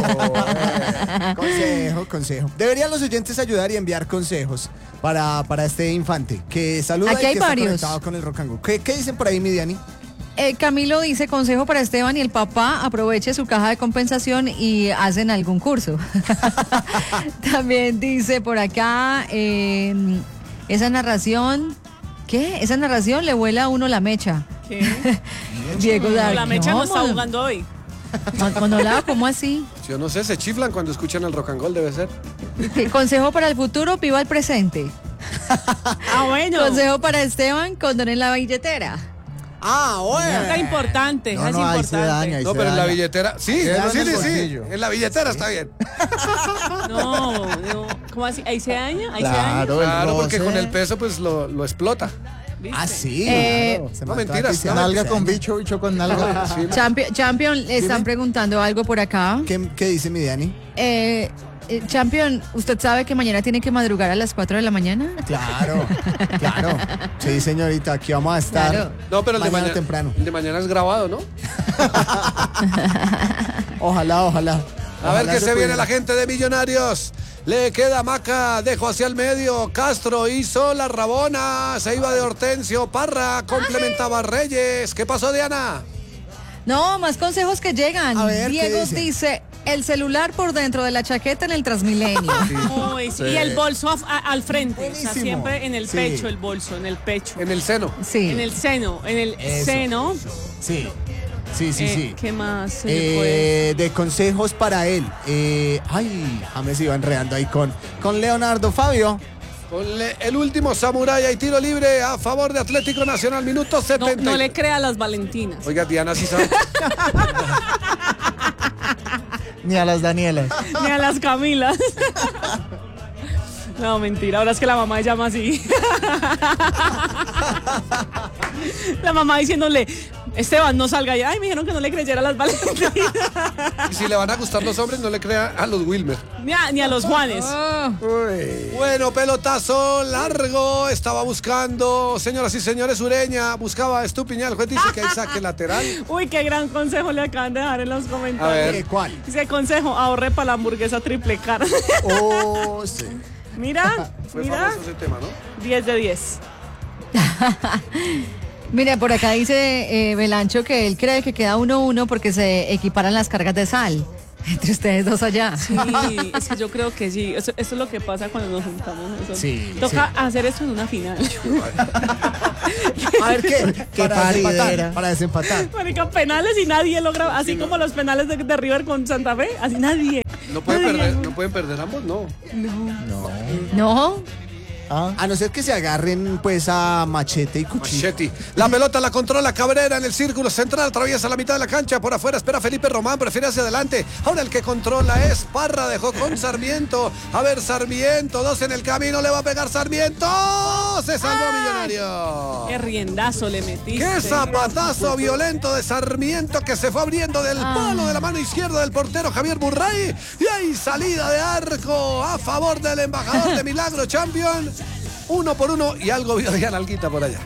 Consejo. Deberían los oyentes ayudar y enviar consejos para este infante que saluda Aquí y hay que está varios. conectado con el rock and roll. ¿Qué dicen por ahí, mi Diani? Camilo dice, consejo para Esteban y el papá, aproveche su caja de compensación y hacen algún curso. También dice por acá, esa narración, ¿qué? Esa narración le vuela a uno la mecha. ¿Qué? Diego Dark. La mecha no está ¿Cómo? jugando hoy. Manolao, ¿cómo así? Yo no sé, se chiflan cuando escuchan el rock and roll, debe ser. ¿Qué consejo para el futuro? Viva el presente. Ah, bueno. Consejo para Esteban, condonen la billetera. Ah, Es importante, No, es no, ahí se importante. daña, ahí No, se pero en la daña. billetera. Sí, Queda sí, en el sí, sí. bolsillo. En la billetera está bien. No, ¿cómo así? ¿Ahí se daña? ¿Ahí se daña? Claro, el Claro, porque roce. con el peso pues lo explota. ¿Viste? Ah, sí. Eh, Se no, mató a mentiras, Cristiano Nalga con Cristiano. bicho, bicho con nalga. Sí, Champion, le están Dime. preguntando algo por acá. ¿Qué dice mi Diani? Champion, ¿usted sabe que mañana tiene que madrugar a las 4 de la mañana? Claro, claro. Sí, señorita, aquí vamos a estar. Claro. No, pero el de mañana temprano. El de mañana es grabado, ¿no? Ojalá. A ver Ojalá qué se viene pudiera. la gente de Millonarios. Le queda Maca, dejó hacia el medio. Castro hizo la rabona. Se iba de Hortensio. Parra complementaba a Reyes. ¿Qué pasó, Diana? No, más consejos que llegan. A ver, ¿qué Diego dice? dice, el celular por dentro de la chaqueta en el Transmilenio. Uy, sí. Y el bolso al frente. O sea, Buenísimo. siempre en el Sí. pecho, el bolso, en el pecho. En el seno. Sí. En el seno, en el Eso. seno. Sí, sí. ¿Qué más se le puede? De consejos para él. James iba enredando ahí con Leonardo. Fabio. El último samurái y tiro libre a favor de Atlético Nacional. Minuto 70. No le crea a las Valentinas. Oiga, Diana sí sabe. Ni a las Danielas. Ni a las Camilas. No, mentira, ahora es que la mamá se llama así. La mamá diciéndole, Esteban, no salga ya. Ay, me dijeron que no le creyera a las Valentinas. Y si le van a gustar los hombres, no le crea a los Wilmer. Ni a los Juanes. Bueno, pelotazo largo. Estaba buscando, señoras y señores, Ureña. Buscaba a Estupiñán. El juez dice que hay saque lateral. Uy, qué gran consejo le acaban de dejar en los comentarios. A ver. ¿Cuál? Dice consejo, ahorre para la hamburguesa triple cara. Oh, sí. Mira, Fue mira. famoso ese tema, ¿no? 10 de 10. Mire, por acá dice Belancho que él cree que queda 1-1 porque se equiparan las cargas de sal entre ustedes dos allá. Sí, es que yo creo que sí. Eso es lo que pasa cuando nos juntamos. Sí, Toca hacer eso en una final. A ver, ¿qué? Qué paridera. Para desempatar. Marica, penales y nadie logra, así como los penales de River con Santa Fe, así nadie. No pueden perder ambos, no. ¿No? A no ser que se agarren pues a machete y cuchillo. Machetti. La pelota la controla Cabrera en el círculo central, atraviesa la mitad de la cancha, por afuera espera Felipe Román, prefiere hacia adelante. Ahora el que controla es Parra, dejó con Sarmiento. A ver, Sarmiento, 2 en el camino, le va a pegar Sarmiento. Se salvó Millonario. Qué riendazo le metiste. Qué zapatazo violento de Sarmiento que se fue abriendo del palo de la mano izquierda del portero Javier Burray. Y hay salida de arco a favor del embajador de Milagro Champions. 1-1 y algo vio de Analguita por allá.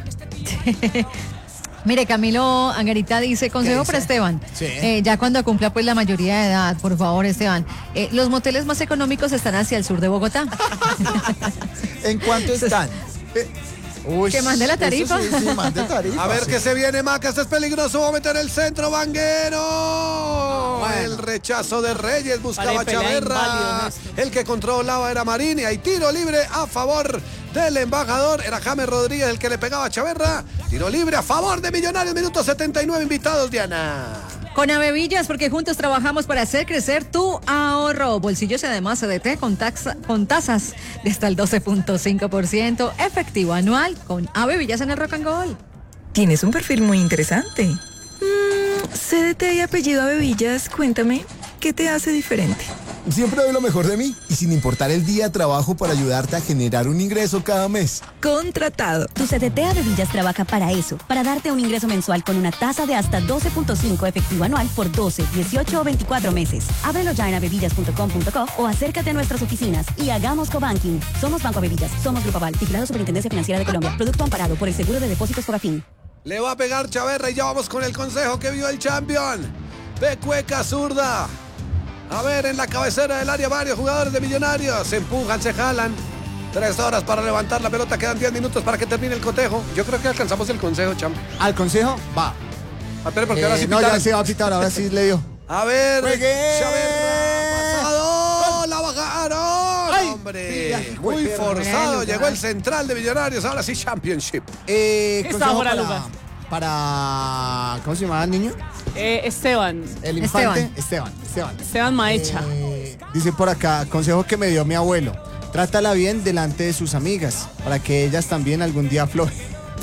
Mire, Camilo Angarita dice, consejo para Esteban. Sí. Ya cuando cumpla pues la mayoría de edad, por favor, Esteban. Los moteles más económicos están hacia el sur de Bogotá. ¿En cuánto están? Uy, Que mande la eso tarifa. Sí, sí, mande tarifa. A ver sí. qué se viene, Maca, este es peligroso, va a meter el centro, Vanguero. Bueno. El rechazo de Reyes, buscaba Vale, pelea inválido, Chaverra. Néstor. El que controlaba era Marín y hay tiro libre a favor del embajador. Era James Rodríguez el que le pegaba a Chaverra. Tiro libre a favor de Millonarios, minuto 79, invitados, Diana. Con Avevillas, porque juntos trabajamos para hacer crecer tu ahorro. Bolsillos y además CDT con tasas de hasta el 12.5% efectivo anual con Avevillas en el Rock and Roll. Tienes un perfil muy interesante. CDT y apellido Avevillas, cuéntame, ¿qué te hace diferente? Siempre doy lo mejor de mí y sin importar el día trabajo para ayudarte a generar un ingreso cada mes. Contratado. Tu CDT Avevillas trabaja para eso, para darte un ingreso mensual con una tasa de hasta 12.5 efectivo anual por 12, 18 o 24 meses. Ábrelo ya en avevillas.com.co o acércate a nuestras oficinas y hagamos cobanking. Somos Banco Avevillas, somos Grupo Aval, vigilado Superintendencia Financiera de Colombia. Producto amparado por el Seguro de Depósitos Fogafín. Le va a pegar Chaverra y ya vamos con el consejo que vio el champion. Pecueca zurda. A ver, en la cabecera del área varios jugadores de Millonarios. Se empujan, se jalan. 3 horas para levantar la pelota. Quedan 10 minutos para que termine el cotejo. Yo creo que alcanzamos el consejo, Cham. ¿Al consejo? Va. Espere, porque ahora sí No, pitaron. ya se va a pitar, ahora sí le dio. A ver, ¡Juegue! Chaverra, pasado, la bajaron. ¡Ay! Hombre, Sí, muy ya, forzado. bueno, Llegó el central de Millonarios. Ahora sí, Championship. Consejo fuera de lugar. para... ¿Cómo se llamaba el niño? Esteban El infante. Esteban. Maecha. Dice por acá, consejo que me dio mi abuelo. Trátala bien delante de sus amigas, para que ellas también algún día aflojen.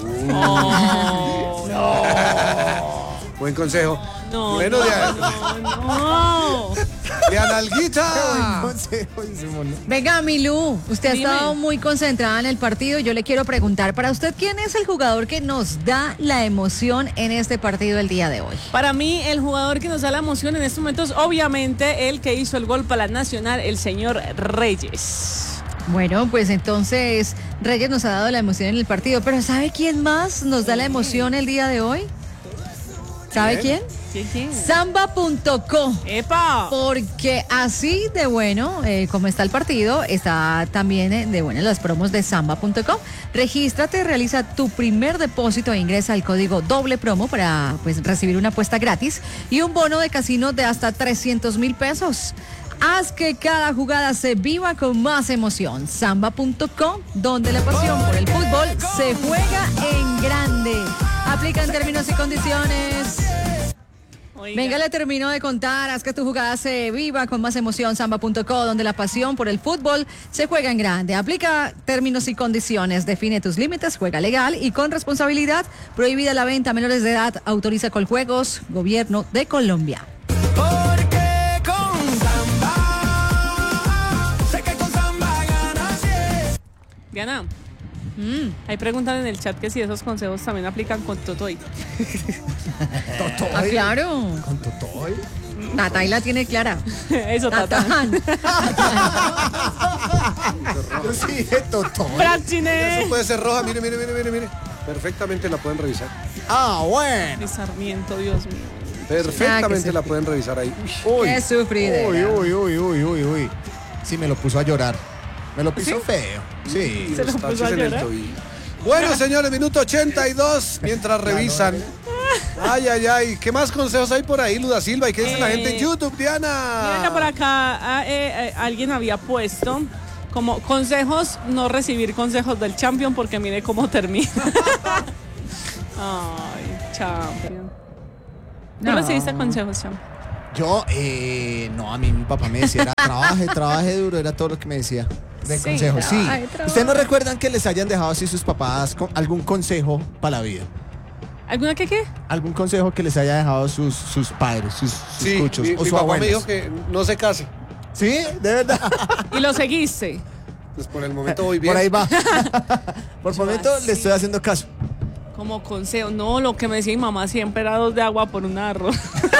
Buen consejo. No, Bueno, no. de Analguita. Consejo, dice Mono. Venga, Milú, usted ha Dime. estado muy concentrada en el partido. Yo le quiero preguntar, para usted, ¿quién es el jugador que nos da la emoción en este partido el día de hoy? Para mí, el jugador que nos da la emoción en estos momentos, obviamente, el que hizo el gol para la Nacional, el señor Reyes. Bueno, pues entonces Reyes nos ha dado la emoción en el partido, pero ¿sabe quién más nos da la emoción el día de hoy? ¿Sabe quién? ¿Quién? Samba.co. ¡Epa! Porque así de bueno como está el partido, está también de buenas las promos de Samba.com. Regístrate, realiza tu primer depósito e ingresa el código doble promo para pues recibir una apuesta gratis y un bono de casino de hasta 300,000 pesos. Haz que cada jugada se viva con más emoción. Samba.com, donde la pasión por el fútbol se juega en grande. Aplican términos y condiciones. Oiga. Venga, le termino de contar. Haz que tu jugada se viva con más emoción. Samba.co, donde la pasión por el fútbol se juega en grande. Aplica términos y condiciones. Define tus límites. Juega legal y con responsabilidad. Prohibida la venta a menores de edad. Autoriza Coljuegos. Gobierno de Colombia. Porque con Samba, sé que con Samba ganas. Diana, Ahí preguntan en el chat que si esos consejos también aplican con Totoy. ¿Totoy? Ah, claro. ¿Con Totoy? Tatay la tiene clara. Eso, Tatán. Sí, Totoy. Fracciné. Eso puede ser roja, mire. Perfectamente la pueden revisar. Ah, bueno. De Sarmiento, Dios mío. Perfectamente la pueden revisar ahí. Uy. Qué sufridera. Uy. Sí, me lo puso a llorar. Me lo puso feo. Sí. Se lo Los puso taches a en el llorar. tobillo. Bueno, señores, minuto 82, mientras revisan. Ay. ¿Qué más consejos hay por ahí, Luda Silva? ¿Y qué dice la gente en YouTube, Diana? Mira que por acá alguien había puesto como consejos, no recibir consejos del Champion porque mire cómo termina. Ay, Champion. ¿Tú No. recibiste consejos, Champion? Yo, no, a mí mi papá me decía, trabaje duro, era todo lo que me decía. De Sí, consejos, sí. trabaje. ¿Ustedes no recuerdan que les hayan dejado así sus papás algún consejo para la vida? ¿Alguna qué? ¿Algún consejo que les haya dejado sus padres, sus Sí, cuchos mi o sus papá me abuelos? dijo que no se case. ¿Sí? ¿De verdad? Y lo seguiste. Pues por el momento voy bien. Por ahí va. Por Yo momento así. le estoy haciendo caso. Como consejo. No, lo que me decía mi mamá siempre era 2 de agua por un arroz.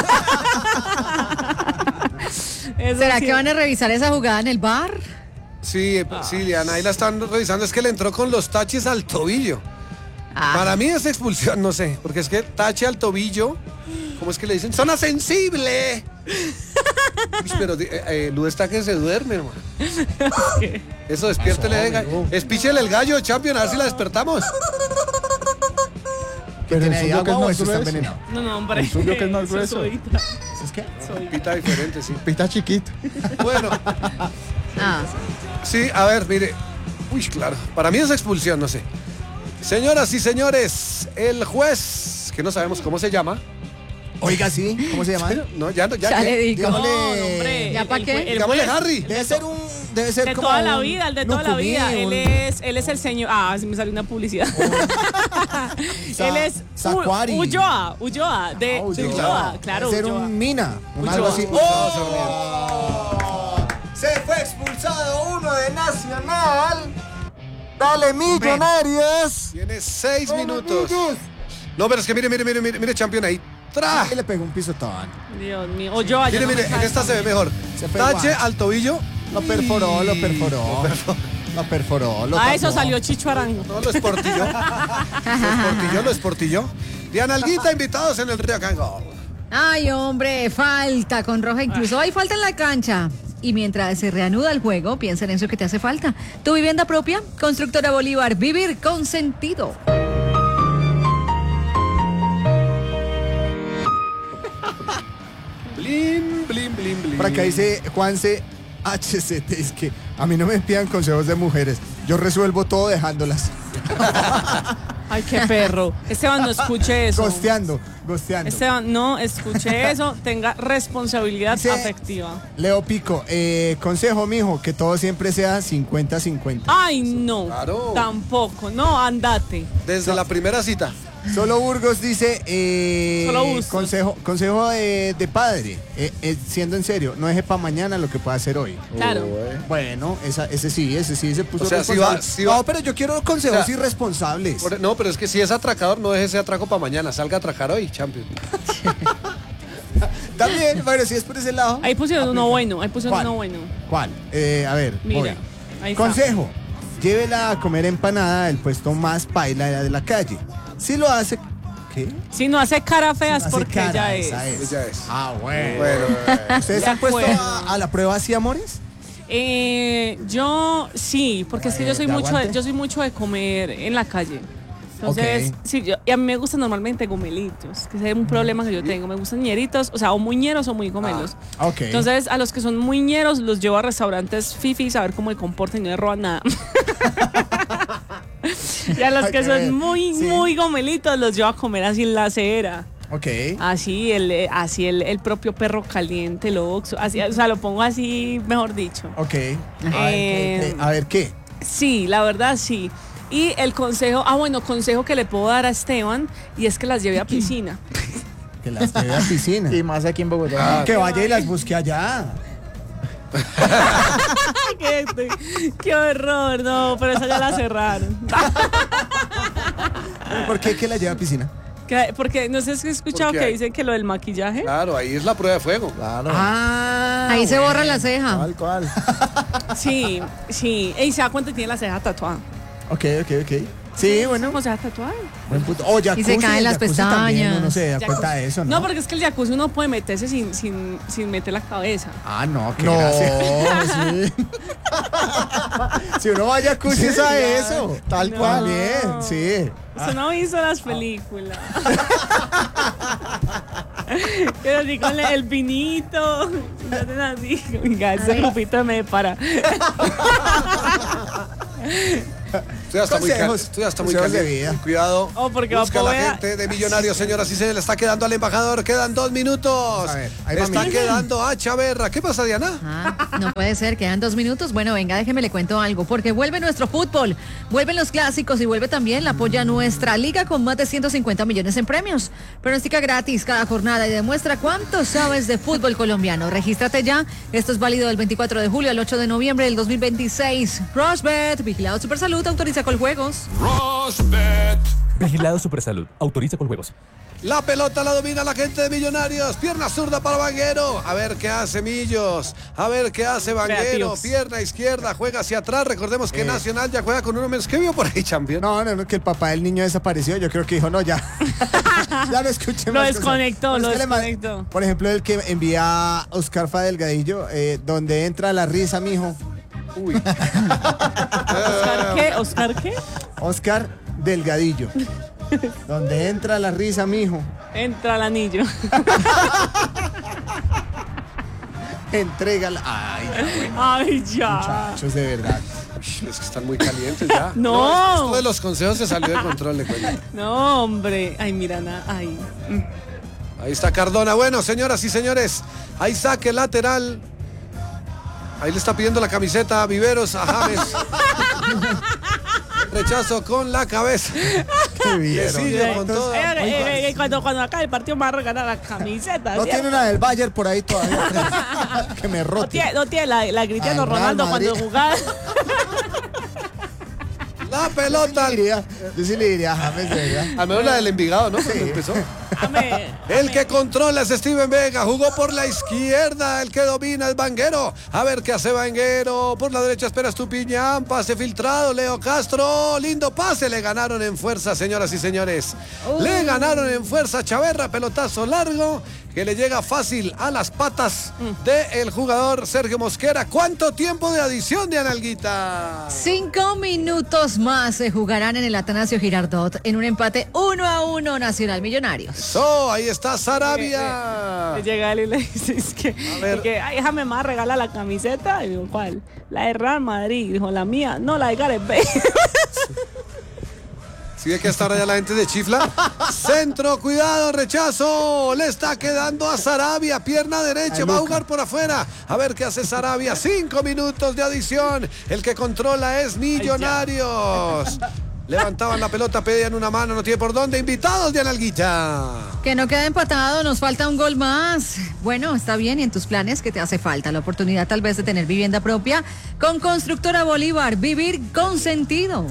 Eso ¿Será sí. que van a revisar esa jugada en el bar? Sí, Diana, ahí la están revisando. Es que le entró con los taches al tobillo. Para mí es expulsión, no sé. Porque es que tache al tobillo, ¿cómo es que le dicen? ¡Zona sensible! Uy, pero Lu está que se duerme, hermano. Eso, despiértele. Espíchele el gallo, Champion, a ver si la despertamos. ¿Pero ¿Tiene el suyo que es agua o más es grueso? envenenado? No, hombre. El suyo que es más Eso grueso. soy- ¿Es que? soy- Pita diferente, sí. Pita chiquito. Bueno, sí, a ver, mire. Uy, claro. Para mí es expulsión, no sé. Señoras y señores, el juez, que no sabemos cómo se llama. Oiga, sí. ¿Cómo se llama? No, ya no, ya. Ya ¿qué? le digo. No, Digámosle- hombre. ¿Ya pa' qué? Digámosle Harry. Debe ser De como toda la un vida, el de toda la lucumí, vida. un- Él es el señor. Ah, sí me salió una publicidad. Él es Sacuari. Ulloa, de Ulloa. Ulloa, claro. Debe ser Ulloa. un mina, un Ulloa. algo así. Expulsado, ¡Oh! Se fue expulsado uno de Nacional. Dale, Millonarios. Tiene 6 minutos. No, pero es que mire, Champion ahí. ¡Tra! Y le pegó un pisotón. Dios mío. Ulloa, ya Mire, no me en cae esta se ve tan mejor. Se fue Tache guay. al tobillo. Lo perforó. Ah, eso tatuó. salió Chicho Arango. No, lo esportilló. Diana Alguita, invitados en el Río Cango. Ay, hombre, falta con roja. Incluso hay falta en la cancha. Y mientras se reanuda el juego, piensa en eso que te hace falta. Tu vivienda propia, Constructora Bolívar, vivir con sentido. Blin. Por acá dice Juanse HCT, es que a mí no me pidan consejos de mujeres. Yo resuelvo todo dejándolas. Ay, qué perro. Esteban, no escuche eso. Gosteando. Esteban, no escuche eso. Tenga responsabilidad Sí. afectiva. Leo Pico, consejo, mijo, que todo siempre sea 50-50. Ay, no. Claro. Tampoco. No, andate. Desde la primera cita. Solo Burgos dice, Solo Bustos. consejo de padre, siendo en serio, no deje para mañana lo que pueda hacer hoy. Claro. Bueno, ese sí se puso O sea, responsable. sí va. No, pero yo quiero consejos O sea, irresponsables. No, pero es que si es atracador, no deje ese atraco para mañana. Salga a atracar hoy, Champion. También, bueno, si es por ese lado. Ahí pusieron uno bueno. ¿Cuál? ¿Cuál? A ver, Mira. voy. Ahí está. Consejo, llévela a comer empanada del puesto más paila de la calle. Si lo hace, ¿qué? Si no hace cara fea es Hace porque cara, ella es. esa es. Ella es. Ah, bueno. ¿Ustedes De se han puesto acuerdo. a la prueba así, amores? Yo sí, porque es que yo soy ¿de mucho aguante? yo soy mucho de comer en la calle. Entonces, Ok. sí, y a mí me gustan normalmente gomelitos, que ese es un problema que yo tengo. Me gustan ñeritos, o sea, o muy ñeros o muy gomelos. Ok. Entonces, a los que son muy ñeros los llevo a restaurantes fifis a ver cómo se comportan y no me roban nada. Y a los Hay que que son ver, muy, sí. muy gomelitos los llevo a comer así en la acera. Ok. Así el propio perro caliente, el Oxxo, así, o sea, lo pongo así, mejor dicho. Ok. A ver, ¿qué? Sí, la verdad sí. Y el consejo, consejo que le puedo dar a Esteban, y es que las lleve a piscina. Que las lleve a piscina. Y más aquí en Bogotá. Que vaya y las busque allá. qué horror, no, pero esa ya la cerraron. ¿Por qué? ¿Qué la lleva a piscina? Porque no sé si he escuchado que dicen que lo del maquillaje. Claro, ahí es la prueba de fuego. Claro. Ahí se borra la ceja. ¿Cuál? Sí. Y se da cuenta que tiene la ceja tatuada. Ok. Sí, bueno. ¿Cómo se va a tatuar? Buen punto. O jacuzzi, Y se caen las también, pestañas. uno se da cuenta de eso, ¿no? No, porque es que el jacuzzi uno puede meterse sin meter la cabeza. Ah, no, qué gracia. Sí. Si uno va a jacuzzi es a eso. Tal No. cual. Bien, sí. Usted no hizo las películas. Pero así con el vinito. No hacen así. Oiga, ese grupito me para. Estoy hasta muy caliente. Cuidado. Porque busca va a la gente de Millonarios, señoras y señores. Le está quedando al embajador. Quedan 2 minutos. A ver, ahí le va está mi- quedando a Chaverra. ¿Qué pasa, Diana? No puede ser, quedan 2 minutos. Bueno, venga, déjeme le cuento algo, porque vuelve nuestro fútbol, vuelven los clásicos y vuelve también la apoya nuestra liga con más de 150 millones en premios. Pronóstica gratis cada jornada y demuestra cuánto sabes de fútbol colombiano. Regístrate ya. Esto es válido del 24 de julio al 8 de noviembre del 2026. Crossbet, vigilado Supersalud, autoriza con juegos. Vigilado Supersalud. Autoriza con juegos. La pelota la domina la gente de Millonarios. Pierna zurda para Vanguero. A ver qué hace Millos. A ver qué hace Vanguero. Creativos. Pierna izquierda. Juega hacia atrás. Recordemos que Nacional ya juega con uno menos. ¿Qué vio por ahí, Champion? No, que el papá del niño desapareció. Yo creo que dijo, no, ya. Ya no escuché Lo más desconectó, cosas. lo Pero es que le desconectó. Por ejemplo, el que envía a Oscar Fa Delgadillo, donde entra la risa, mijo. Uy. ¿Oscar qué? ¿Oscar qué? Oscar Delgadillo. Donde entra la risa, mijo. Entra el anillo. Entrégala. Ay, ya, bueno, Ay, ya. muchachos, de verdad. Es que están muy calientes ya. No. Esto de los consejos se salió de control, le cuento. No, hombre. Ay, mira, ay. Ahí está Cardona. Bueno, señoras y señores, hay saque lateral. Ahí le está pidiendo la camiseta a Viveros a James. Rechazo con la cabeza. Qué bien. Quesillo con todo. Cuando acabe el partido me va a regalar la camiseta. No ¿sí? tiene una del Bayern por ahí todavía. Que me No rote. tiene la Cristiano Al Real Ronaldo Madrid. cuando jugaba. La pelota. Yo sí le diría a James, de verdad. Al menos la del Envigado, ¿no? Cuando empezó. El que controla es Steven Vega. Jugó por la izquierda. El que domina es Vanguero. A ver qué hace Vanguero. Por la derecha espera Estupiñán. Pase filtrado. Leo Castro. Lindo pase. Le ganaron en fuerza, señoras y señores. Le ganaron en fuerza Chaverra. Pelotazo largo que le llega fácil a las patas del jugador Sergio Mosquera. ¿Cuánto tiempo de adición de Analguita? 5 minutos más se jugarán en el Atanasio Girardot en un empate 1-1 Nacional Millonarios. Ahí está Sarabia. Llega él y le dice, es que ay, déjame más, regala la camiseta. Y digo, ¿cuál? La de Real Madrid. Dijo, la mía, no, la de Gareth Bale. ¿Sí ve que hasta ahora ya la gente de chifla? Centro, cuidado, rechazo. Le está quedando a Sarabia, pierna derecha, va a jugar por afuera. A ver qué hace Sarabia. 5 minutos de adición. El que controla es Millonarios. Levantaban la pelota, pedían una mano, no tiene por dónde. Invitados de Analguita. Que no quede empatado, nos falta un gol más. Bueno, está bien, y en tus planes, ¿qué te hace falta? La oportunidad tal vez de tener vivienda propia con Constructora Bolívar. Vivir con sentido.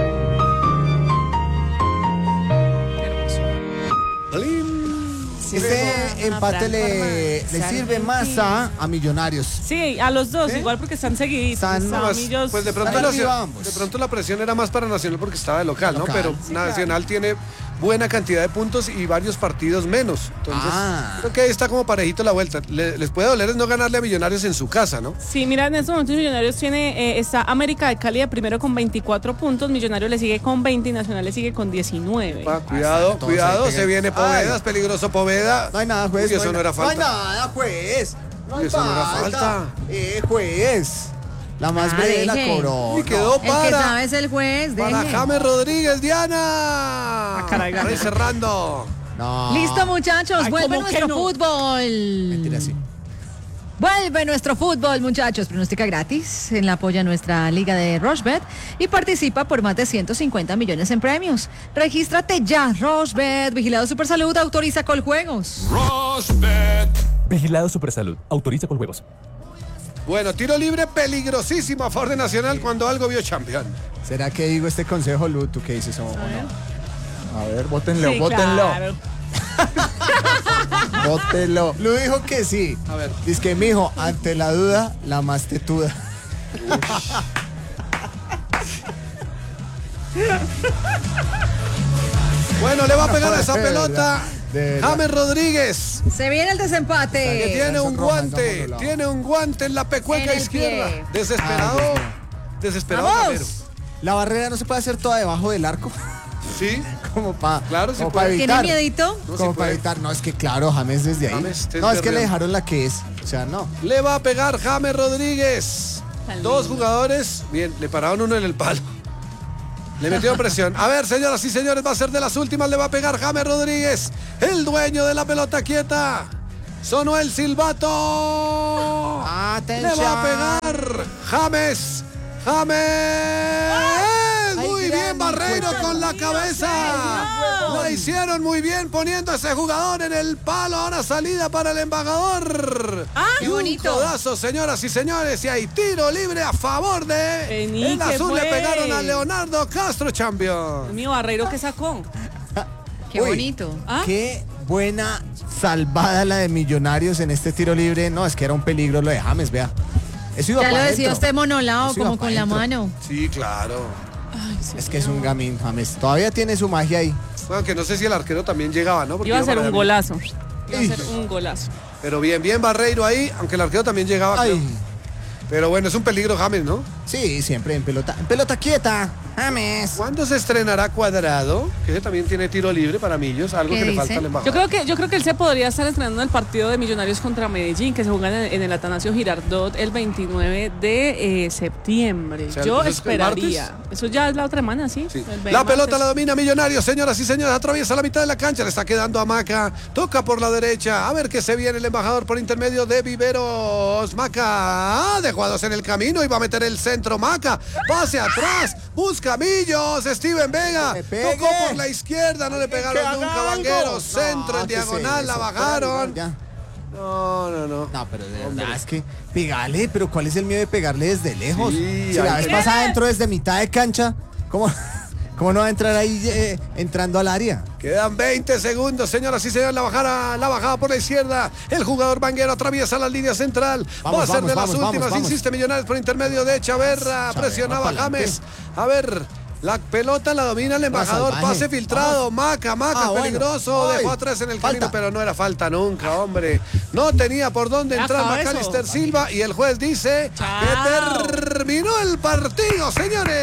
Este empate le sirve más a Millonarios. Sí, a los dos, igual porque están seguiditos. Pues de pronto la presión era más para Nacional porque estaba de local, ¿no? Pero sí, Nacional tiene buena cantidad de puntos y varios partidos menos. Entonces, creo que ahí está como parejito la vuelta. Les puede doler es no ganarle a Millonarios en su casa, ¿no? Sí, mira, en estos momentos Millonarios tiene, está América de Cali de primero con 24 puntos, Millonarios le sigue con 20 y Nacional le sigue con 19. Cuidado, se viene Poveda, es peligroso Poveda. No hay nada, juez. Uy, eso no era falta. No hay nada, juez. No hay Eso no era falta. Juez. La más breve la cobró. Y quedó El que para sabe es el juez. Para deje. James Rodríguez, Diana. Ahí cerrando. No. Listo, muchachos, Ay, vuelve ¿cómo que nuestro no? fútbol. Mentira, sí. Vuelve nuestro fútbol, muchachos. Pronóstica gratis en la apoya nuestra liga de Rochebet y participa por más de 150 millones en premios. Regístrate ya, Rochebet. Vigilado Supersalud, autoriza Coljuegos. Vigilado Supersalud. Autoriza con juegos. Bueno, tiro libre peligrosísimo a favor de Nacional cuando algo vio Champion. ¿Será que digo este consejo, Lu? ¿Tú qué dices? A ver, bótenlo, Sí, bótenlo. claro. Bótelo. Lu dijo que sí. A ver. Dice que, mijo, ante la duda, la más tetuda. Bueno, le va a pegar a esa De verdad, pelota de verdad. James Rodríguez, Se viene el que desempate. tiene un roja, guante, hagámoslo. tiene un guante en la pecueca En el izquierda. pie. Desesperado, Ay, Dios mío. desesperado ¡Vamos! Gamero. La barrera no se puede hacer toda debajo del arco. Sí, Como para Claro, sí para puede. ¿Tiene evitar. miedito? No, sí Como puede. para evitar. No, es que claro, James desde ahí. James, este no, es es que le berreón. dejaron la que es. O sea, no. le va a pegar James Rodríguez. Tan Dos lindo. jugadores, bien, le pararon uno en el palo. Le metió presión. A ver, señoras y señores, va a ser de las últimas. Le va a pegar James Rodríguez, el dueño de la pelota quieta. Sonó el silbato. Atención. Le va a pegar James. Muy bien, Barreiro con la cabeza. La hicieron muy bien poniendo a ese jugador en el palo. Ahora salida para el embajador. qué Y un bonito. codazo, señoras y señores. Y hay tiro libre a favor de Vení, el ¿qué azul. Le fue? pegaron a Leonardo Castro, champion. Mío, Barreiro, ¿qué sacó? Qué Uy. bonito. ¿Ah? Qué buena salvada la de Millonarios en este tiro libre. No, es que era un peligro lo de James, vea. Eso iba Ya lo para decía adentro. usted monolado, Eso iba como pa' con la dentro. mano. Sí, claro. Es que es un gamín, James. Todavía tiene su magia ahí. Bueno, que no sé si el arquero también llegaba, ¿no? Porque Iba a ser para un allá. golazo. Iba a ser un golazo. Pero bien, bien Barreiro ahí, aunque el arquero también llegaba. Ay. creo. Pero bueno, es un peligro James, ¿no? Sí, siempre en pelota. En pelota quieta. James. ¿Cuándo se estrenará Cuadrado? Que ese también tiene tiro libre para Millos, algo ¿Qué que le dice? falta al embajador. Yo creo que él se podría estar estrenando en el partido de Millonarios contra Medellín, que se juega en el Atanasio Girardot el 29 de septiembre. O sea, Yo ¿eso es el esperaría. Eso ya es la otra semana, ¿sí? Sí. El La martes. pelota la domina Millonarios, señoras y señores, atraviesa la mitad de la cancha, le está quedando a Maca, toca por la derecha, a ver qué se viene el embajador por intermedio de Viveros. Maca, dejó a dos en el camino y va a meter el centro. Maca, pase atrás, busca Millos, Steven Vega, Que pegue. tocó por la izquierda, no le pegaron haga nunca, algo. Vangueros, centro No, en ¿qué es diagonal, la eso? bajaron. Ya. No. No, pero de verdad es que pegale, pero ¿cuál es el miedo de pegarle desde lejos? Sí, si la hay vez que- pasada entró desde mitad de cancha, ¿cómo no va a entrar ahí entrando al área? Quedan 20 segundos, señoras y señores, la bajada por la izquierda. El jugador Vanguero atraviesa la línea central. Vamos, Va a ser vamos, de las vamos, últimas. vamos. Insiste Millonarios por intermedio de Chaverra. Presionaba pa'lante. James. A ver, la pelota la domina el embajador. salvaje. Pase filtrado. Maca, Ah, bueno. peligroso. Ay, Dejó atrás en el falta. camino, pero no era falta nunca, hombre. No tenía por dónde entrar Acaba Macalister eso. Silva. Y el juez dice Chao. que terminó el partido,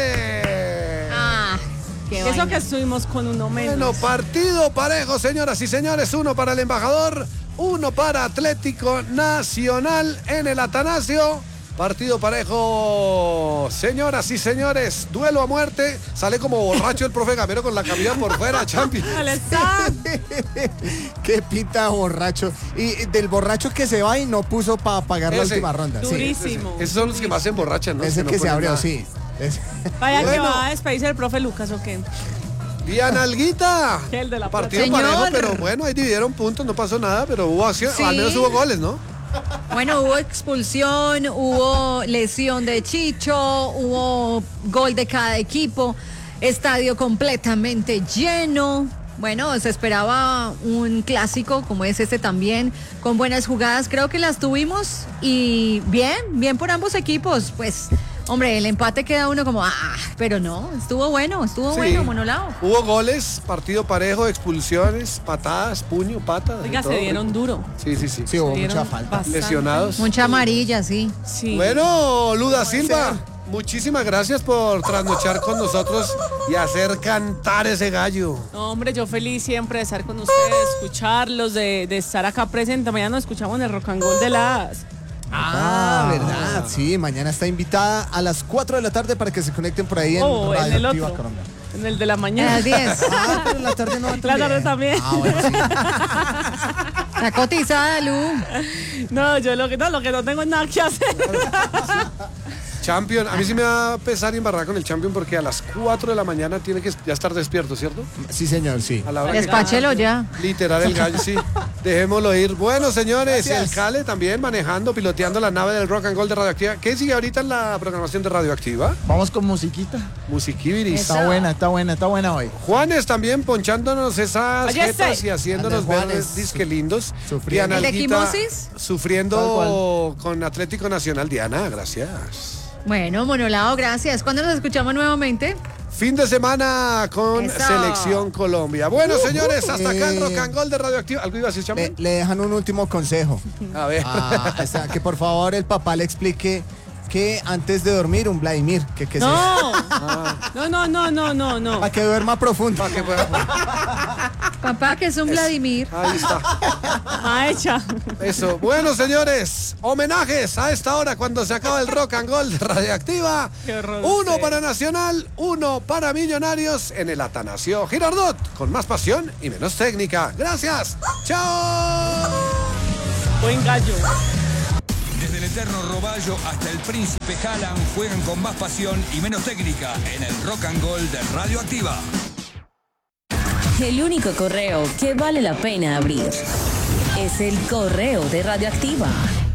señores. Ah, qué Eso vaina. que estuvimos con uno menos. Bueno, partido parejo, señoras y señores. Uno para el embajador, uno para Atlético Nacional en el Atanasio. Partido parejo, señoras y señores. Duelo a muerte. Sale como borracho el profe Gamero con la camisa por fuera, Champi. Al estar. Qué pinta borracho. Y del borracho que se va y no puso para pagar la Ese. última ronda. Sí. Durísimo. Esos son los que más se emborrachan, ¿no? Es el no que se ponen abrió, nada. sí. Vaya que Bueno. va a despedirse el profe Lucas, ¿o qué? Diana Alguita. Que el de la Partido plata. parejo, Señor. pero bueno, ahí dividieron puntos, no pasó nada, pero hubo acción, Sí. al menos hubo goles, ¿no? Bueno, hubo expulsión, hubo lesión de Chicho, hubo gol de cada equipo, estadio completamente lleno. Bueno, se esperaba un clásico como es este también, con buenas jugadas, creo que las tuvimos y bien por ambos equipos. Pues, hombre, el empate queda uno como, pero no, estuvo bueno, Sí. monolao. Hubo goles, partido parejo, expulsiones, patadas, puño, pata. de Oiga, todo. se dieron duro. Sí. Sí, hubo Se dieron mucha falta. bastante. Lesionados. Mucha amarilla, sí. Sí. Bueno, Luda Silva, muchísimas gracias por trasnochar con nosotros y hacer cantar ese gallo. No, hombre, yo feliz siempre de estar con ustedes, escucharlos, de estar acá presente. Mañana nos escuchamos en el Rock and Roll de las... Verdad. Sí, mañana está invitada a las 4 de la tarde para que se conecten por ahí en Oh, en Radio el Activa otro. Colombia. En el de la A mañana. las 10. Pero en la tarde no va La tarde también. Bueno, sí. Está cotizada, Lu. No, yo lo que no tengo es nada que hacer. Champion, a mí sí me va a pesar y embarrar con el Champion porque a las 4 de la mañana tiene que ya estar despierto, ¿cierto? Sí, señor, sí. A la hora Despáchelo ya. Literal el gallo, sí. Dejémoslo ir. Bueno, señores, Gracias. el Cale también manejando, piloteando la nave del Rock and Roll de Radioactiva. ¿Qué sigue ahorita en la programación de Radioactiva? Vamos con musiquita. Musiquibiris. Eso. Está buena hoy. Juanes también ponchándonos esas Oye, jetas sí. y haciéndonos Ande, ver Juanes. disque lindos. Sufriendo. Diana ¿El Alguita equimosis? sufriendo con Atlético Nacional. Diana, gracias. Bueno, Monolao, gracias. ¿Cuándo nos escuchamos nuevamente? Fin de semana con Eso. Selección Colombia. Bueno, señores, hasta acá el Rock and Roll de Radioactiva. ¿Algo iba a decir, Champion? Le dejan un último consejo. A ver. O sea, que por favor el papá le explique que antes de dormir un Vladimir. Que No. No. Para que duerma profundo. Para que pueda- Papá, que es un Vladimir. Ahí está. Maecha. Eso. Bueno, señores, homenajes a esta hora cuando se acaba el Rock and Roll de Radioactiva. Qué horror, Uno usted. para Nacional, uno para Millonarios en el Atanasio Girardot, con más pasión y menos técnica. Gracias. Chao. Buen gallo. Desde el eterno Roballo hasta el Príncipe Haaland juegan con más pasión y menos técnica en el Rock and Roll de Radioactiva. El único correo que vale la pena abrir es el correo de Radioactiva.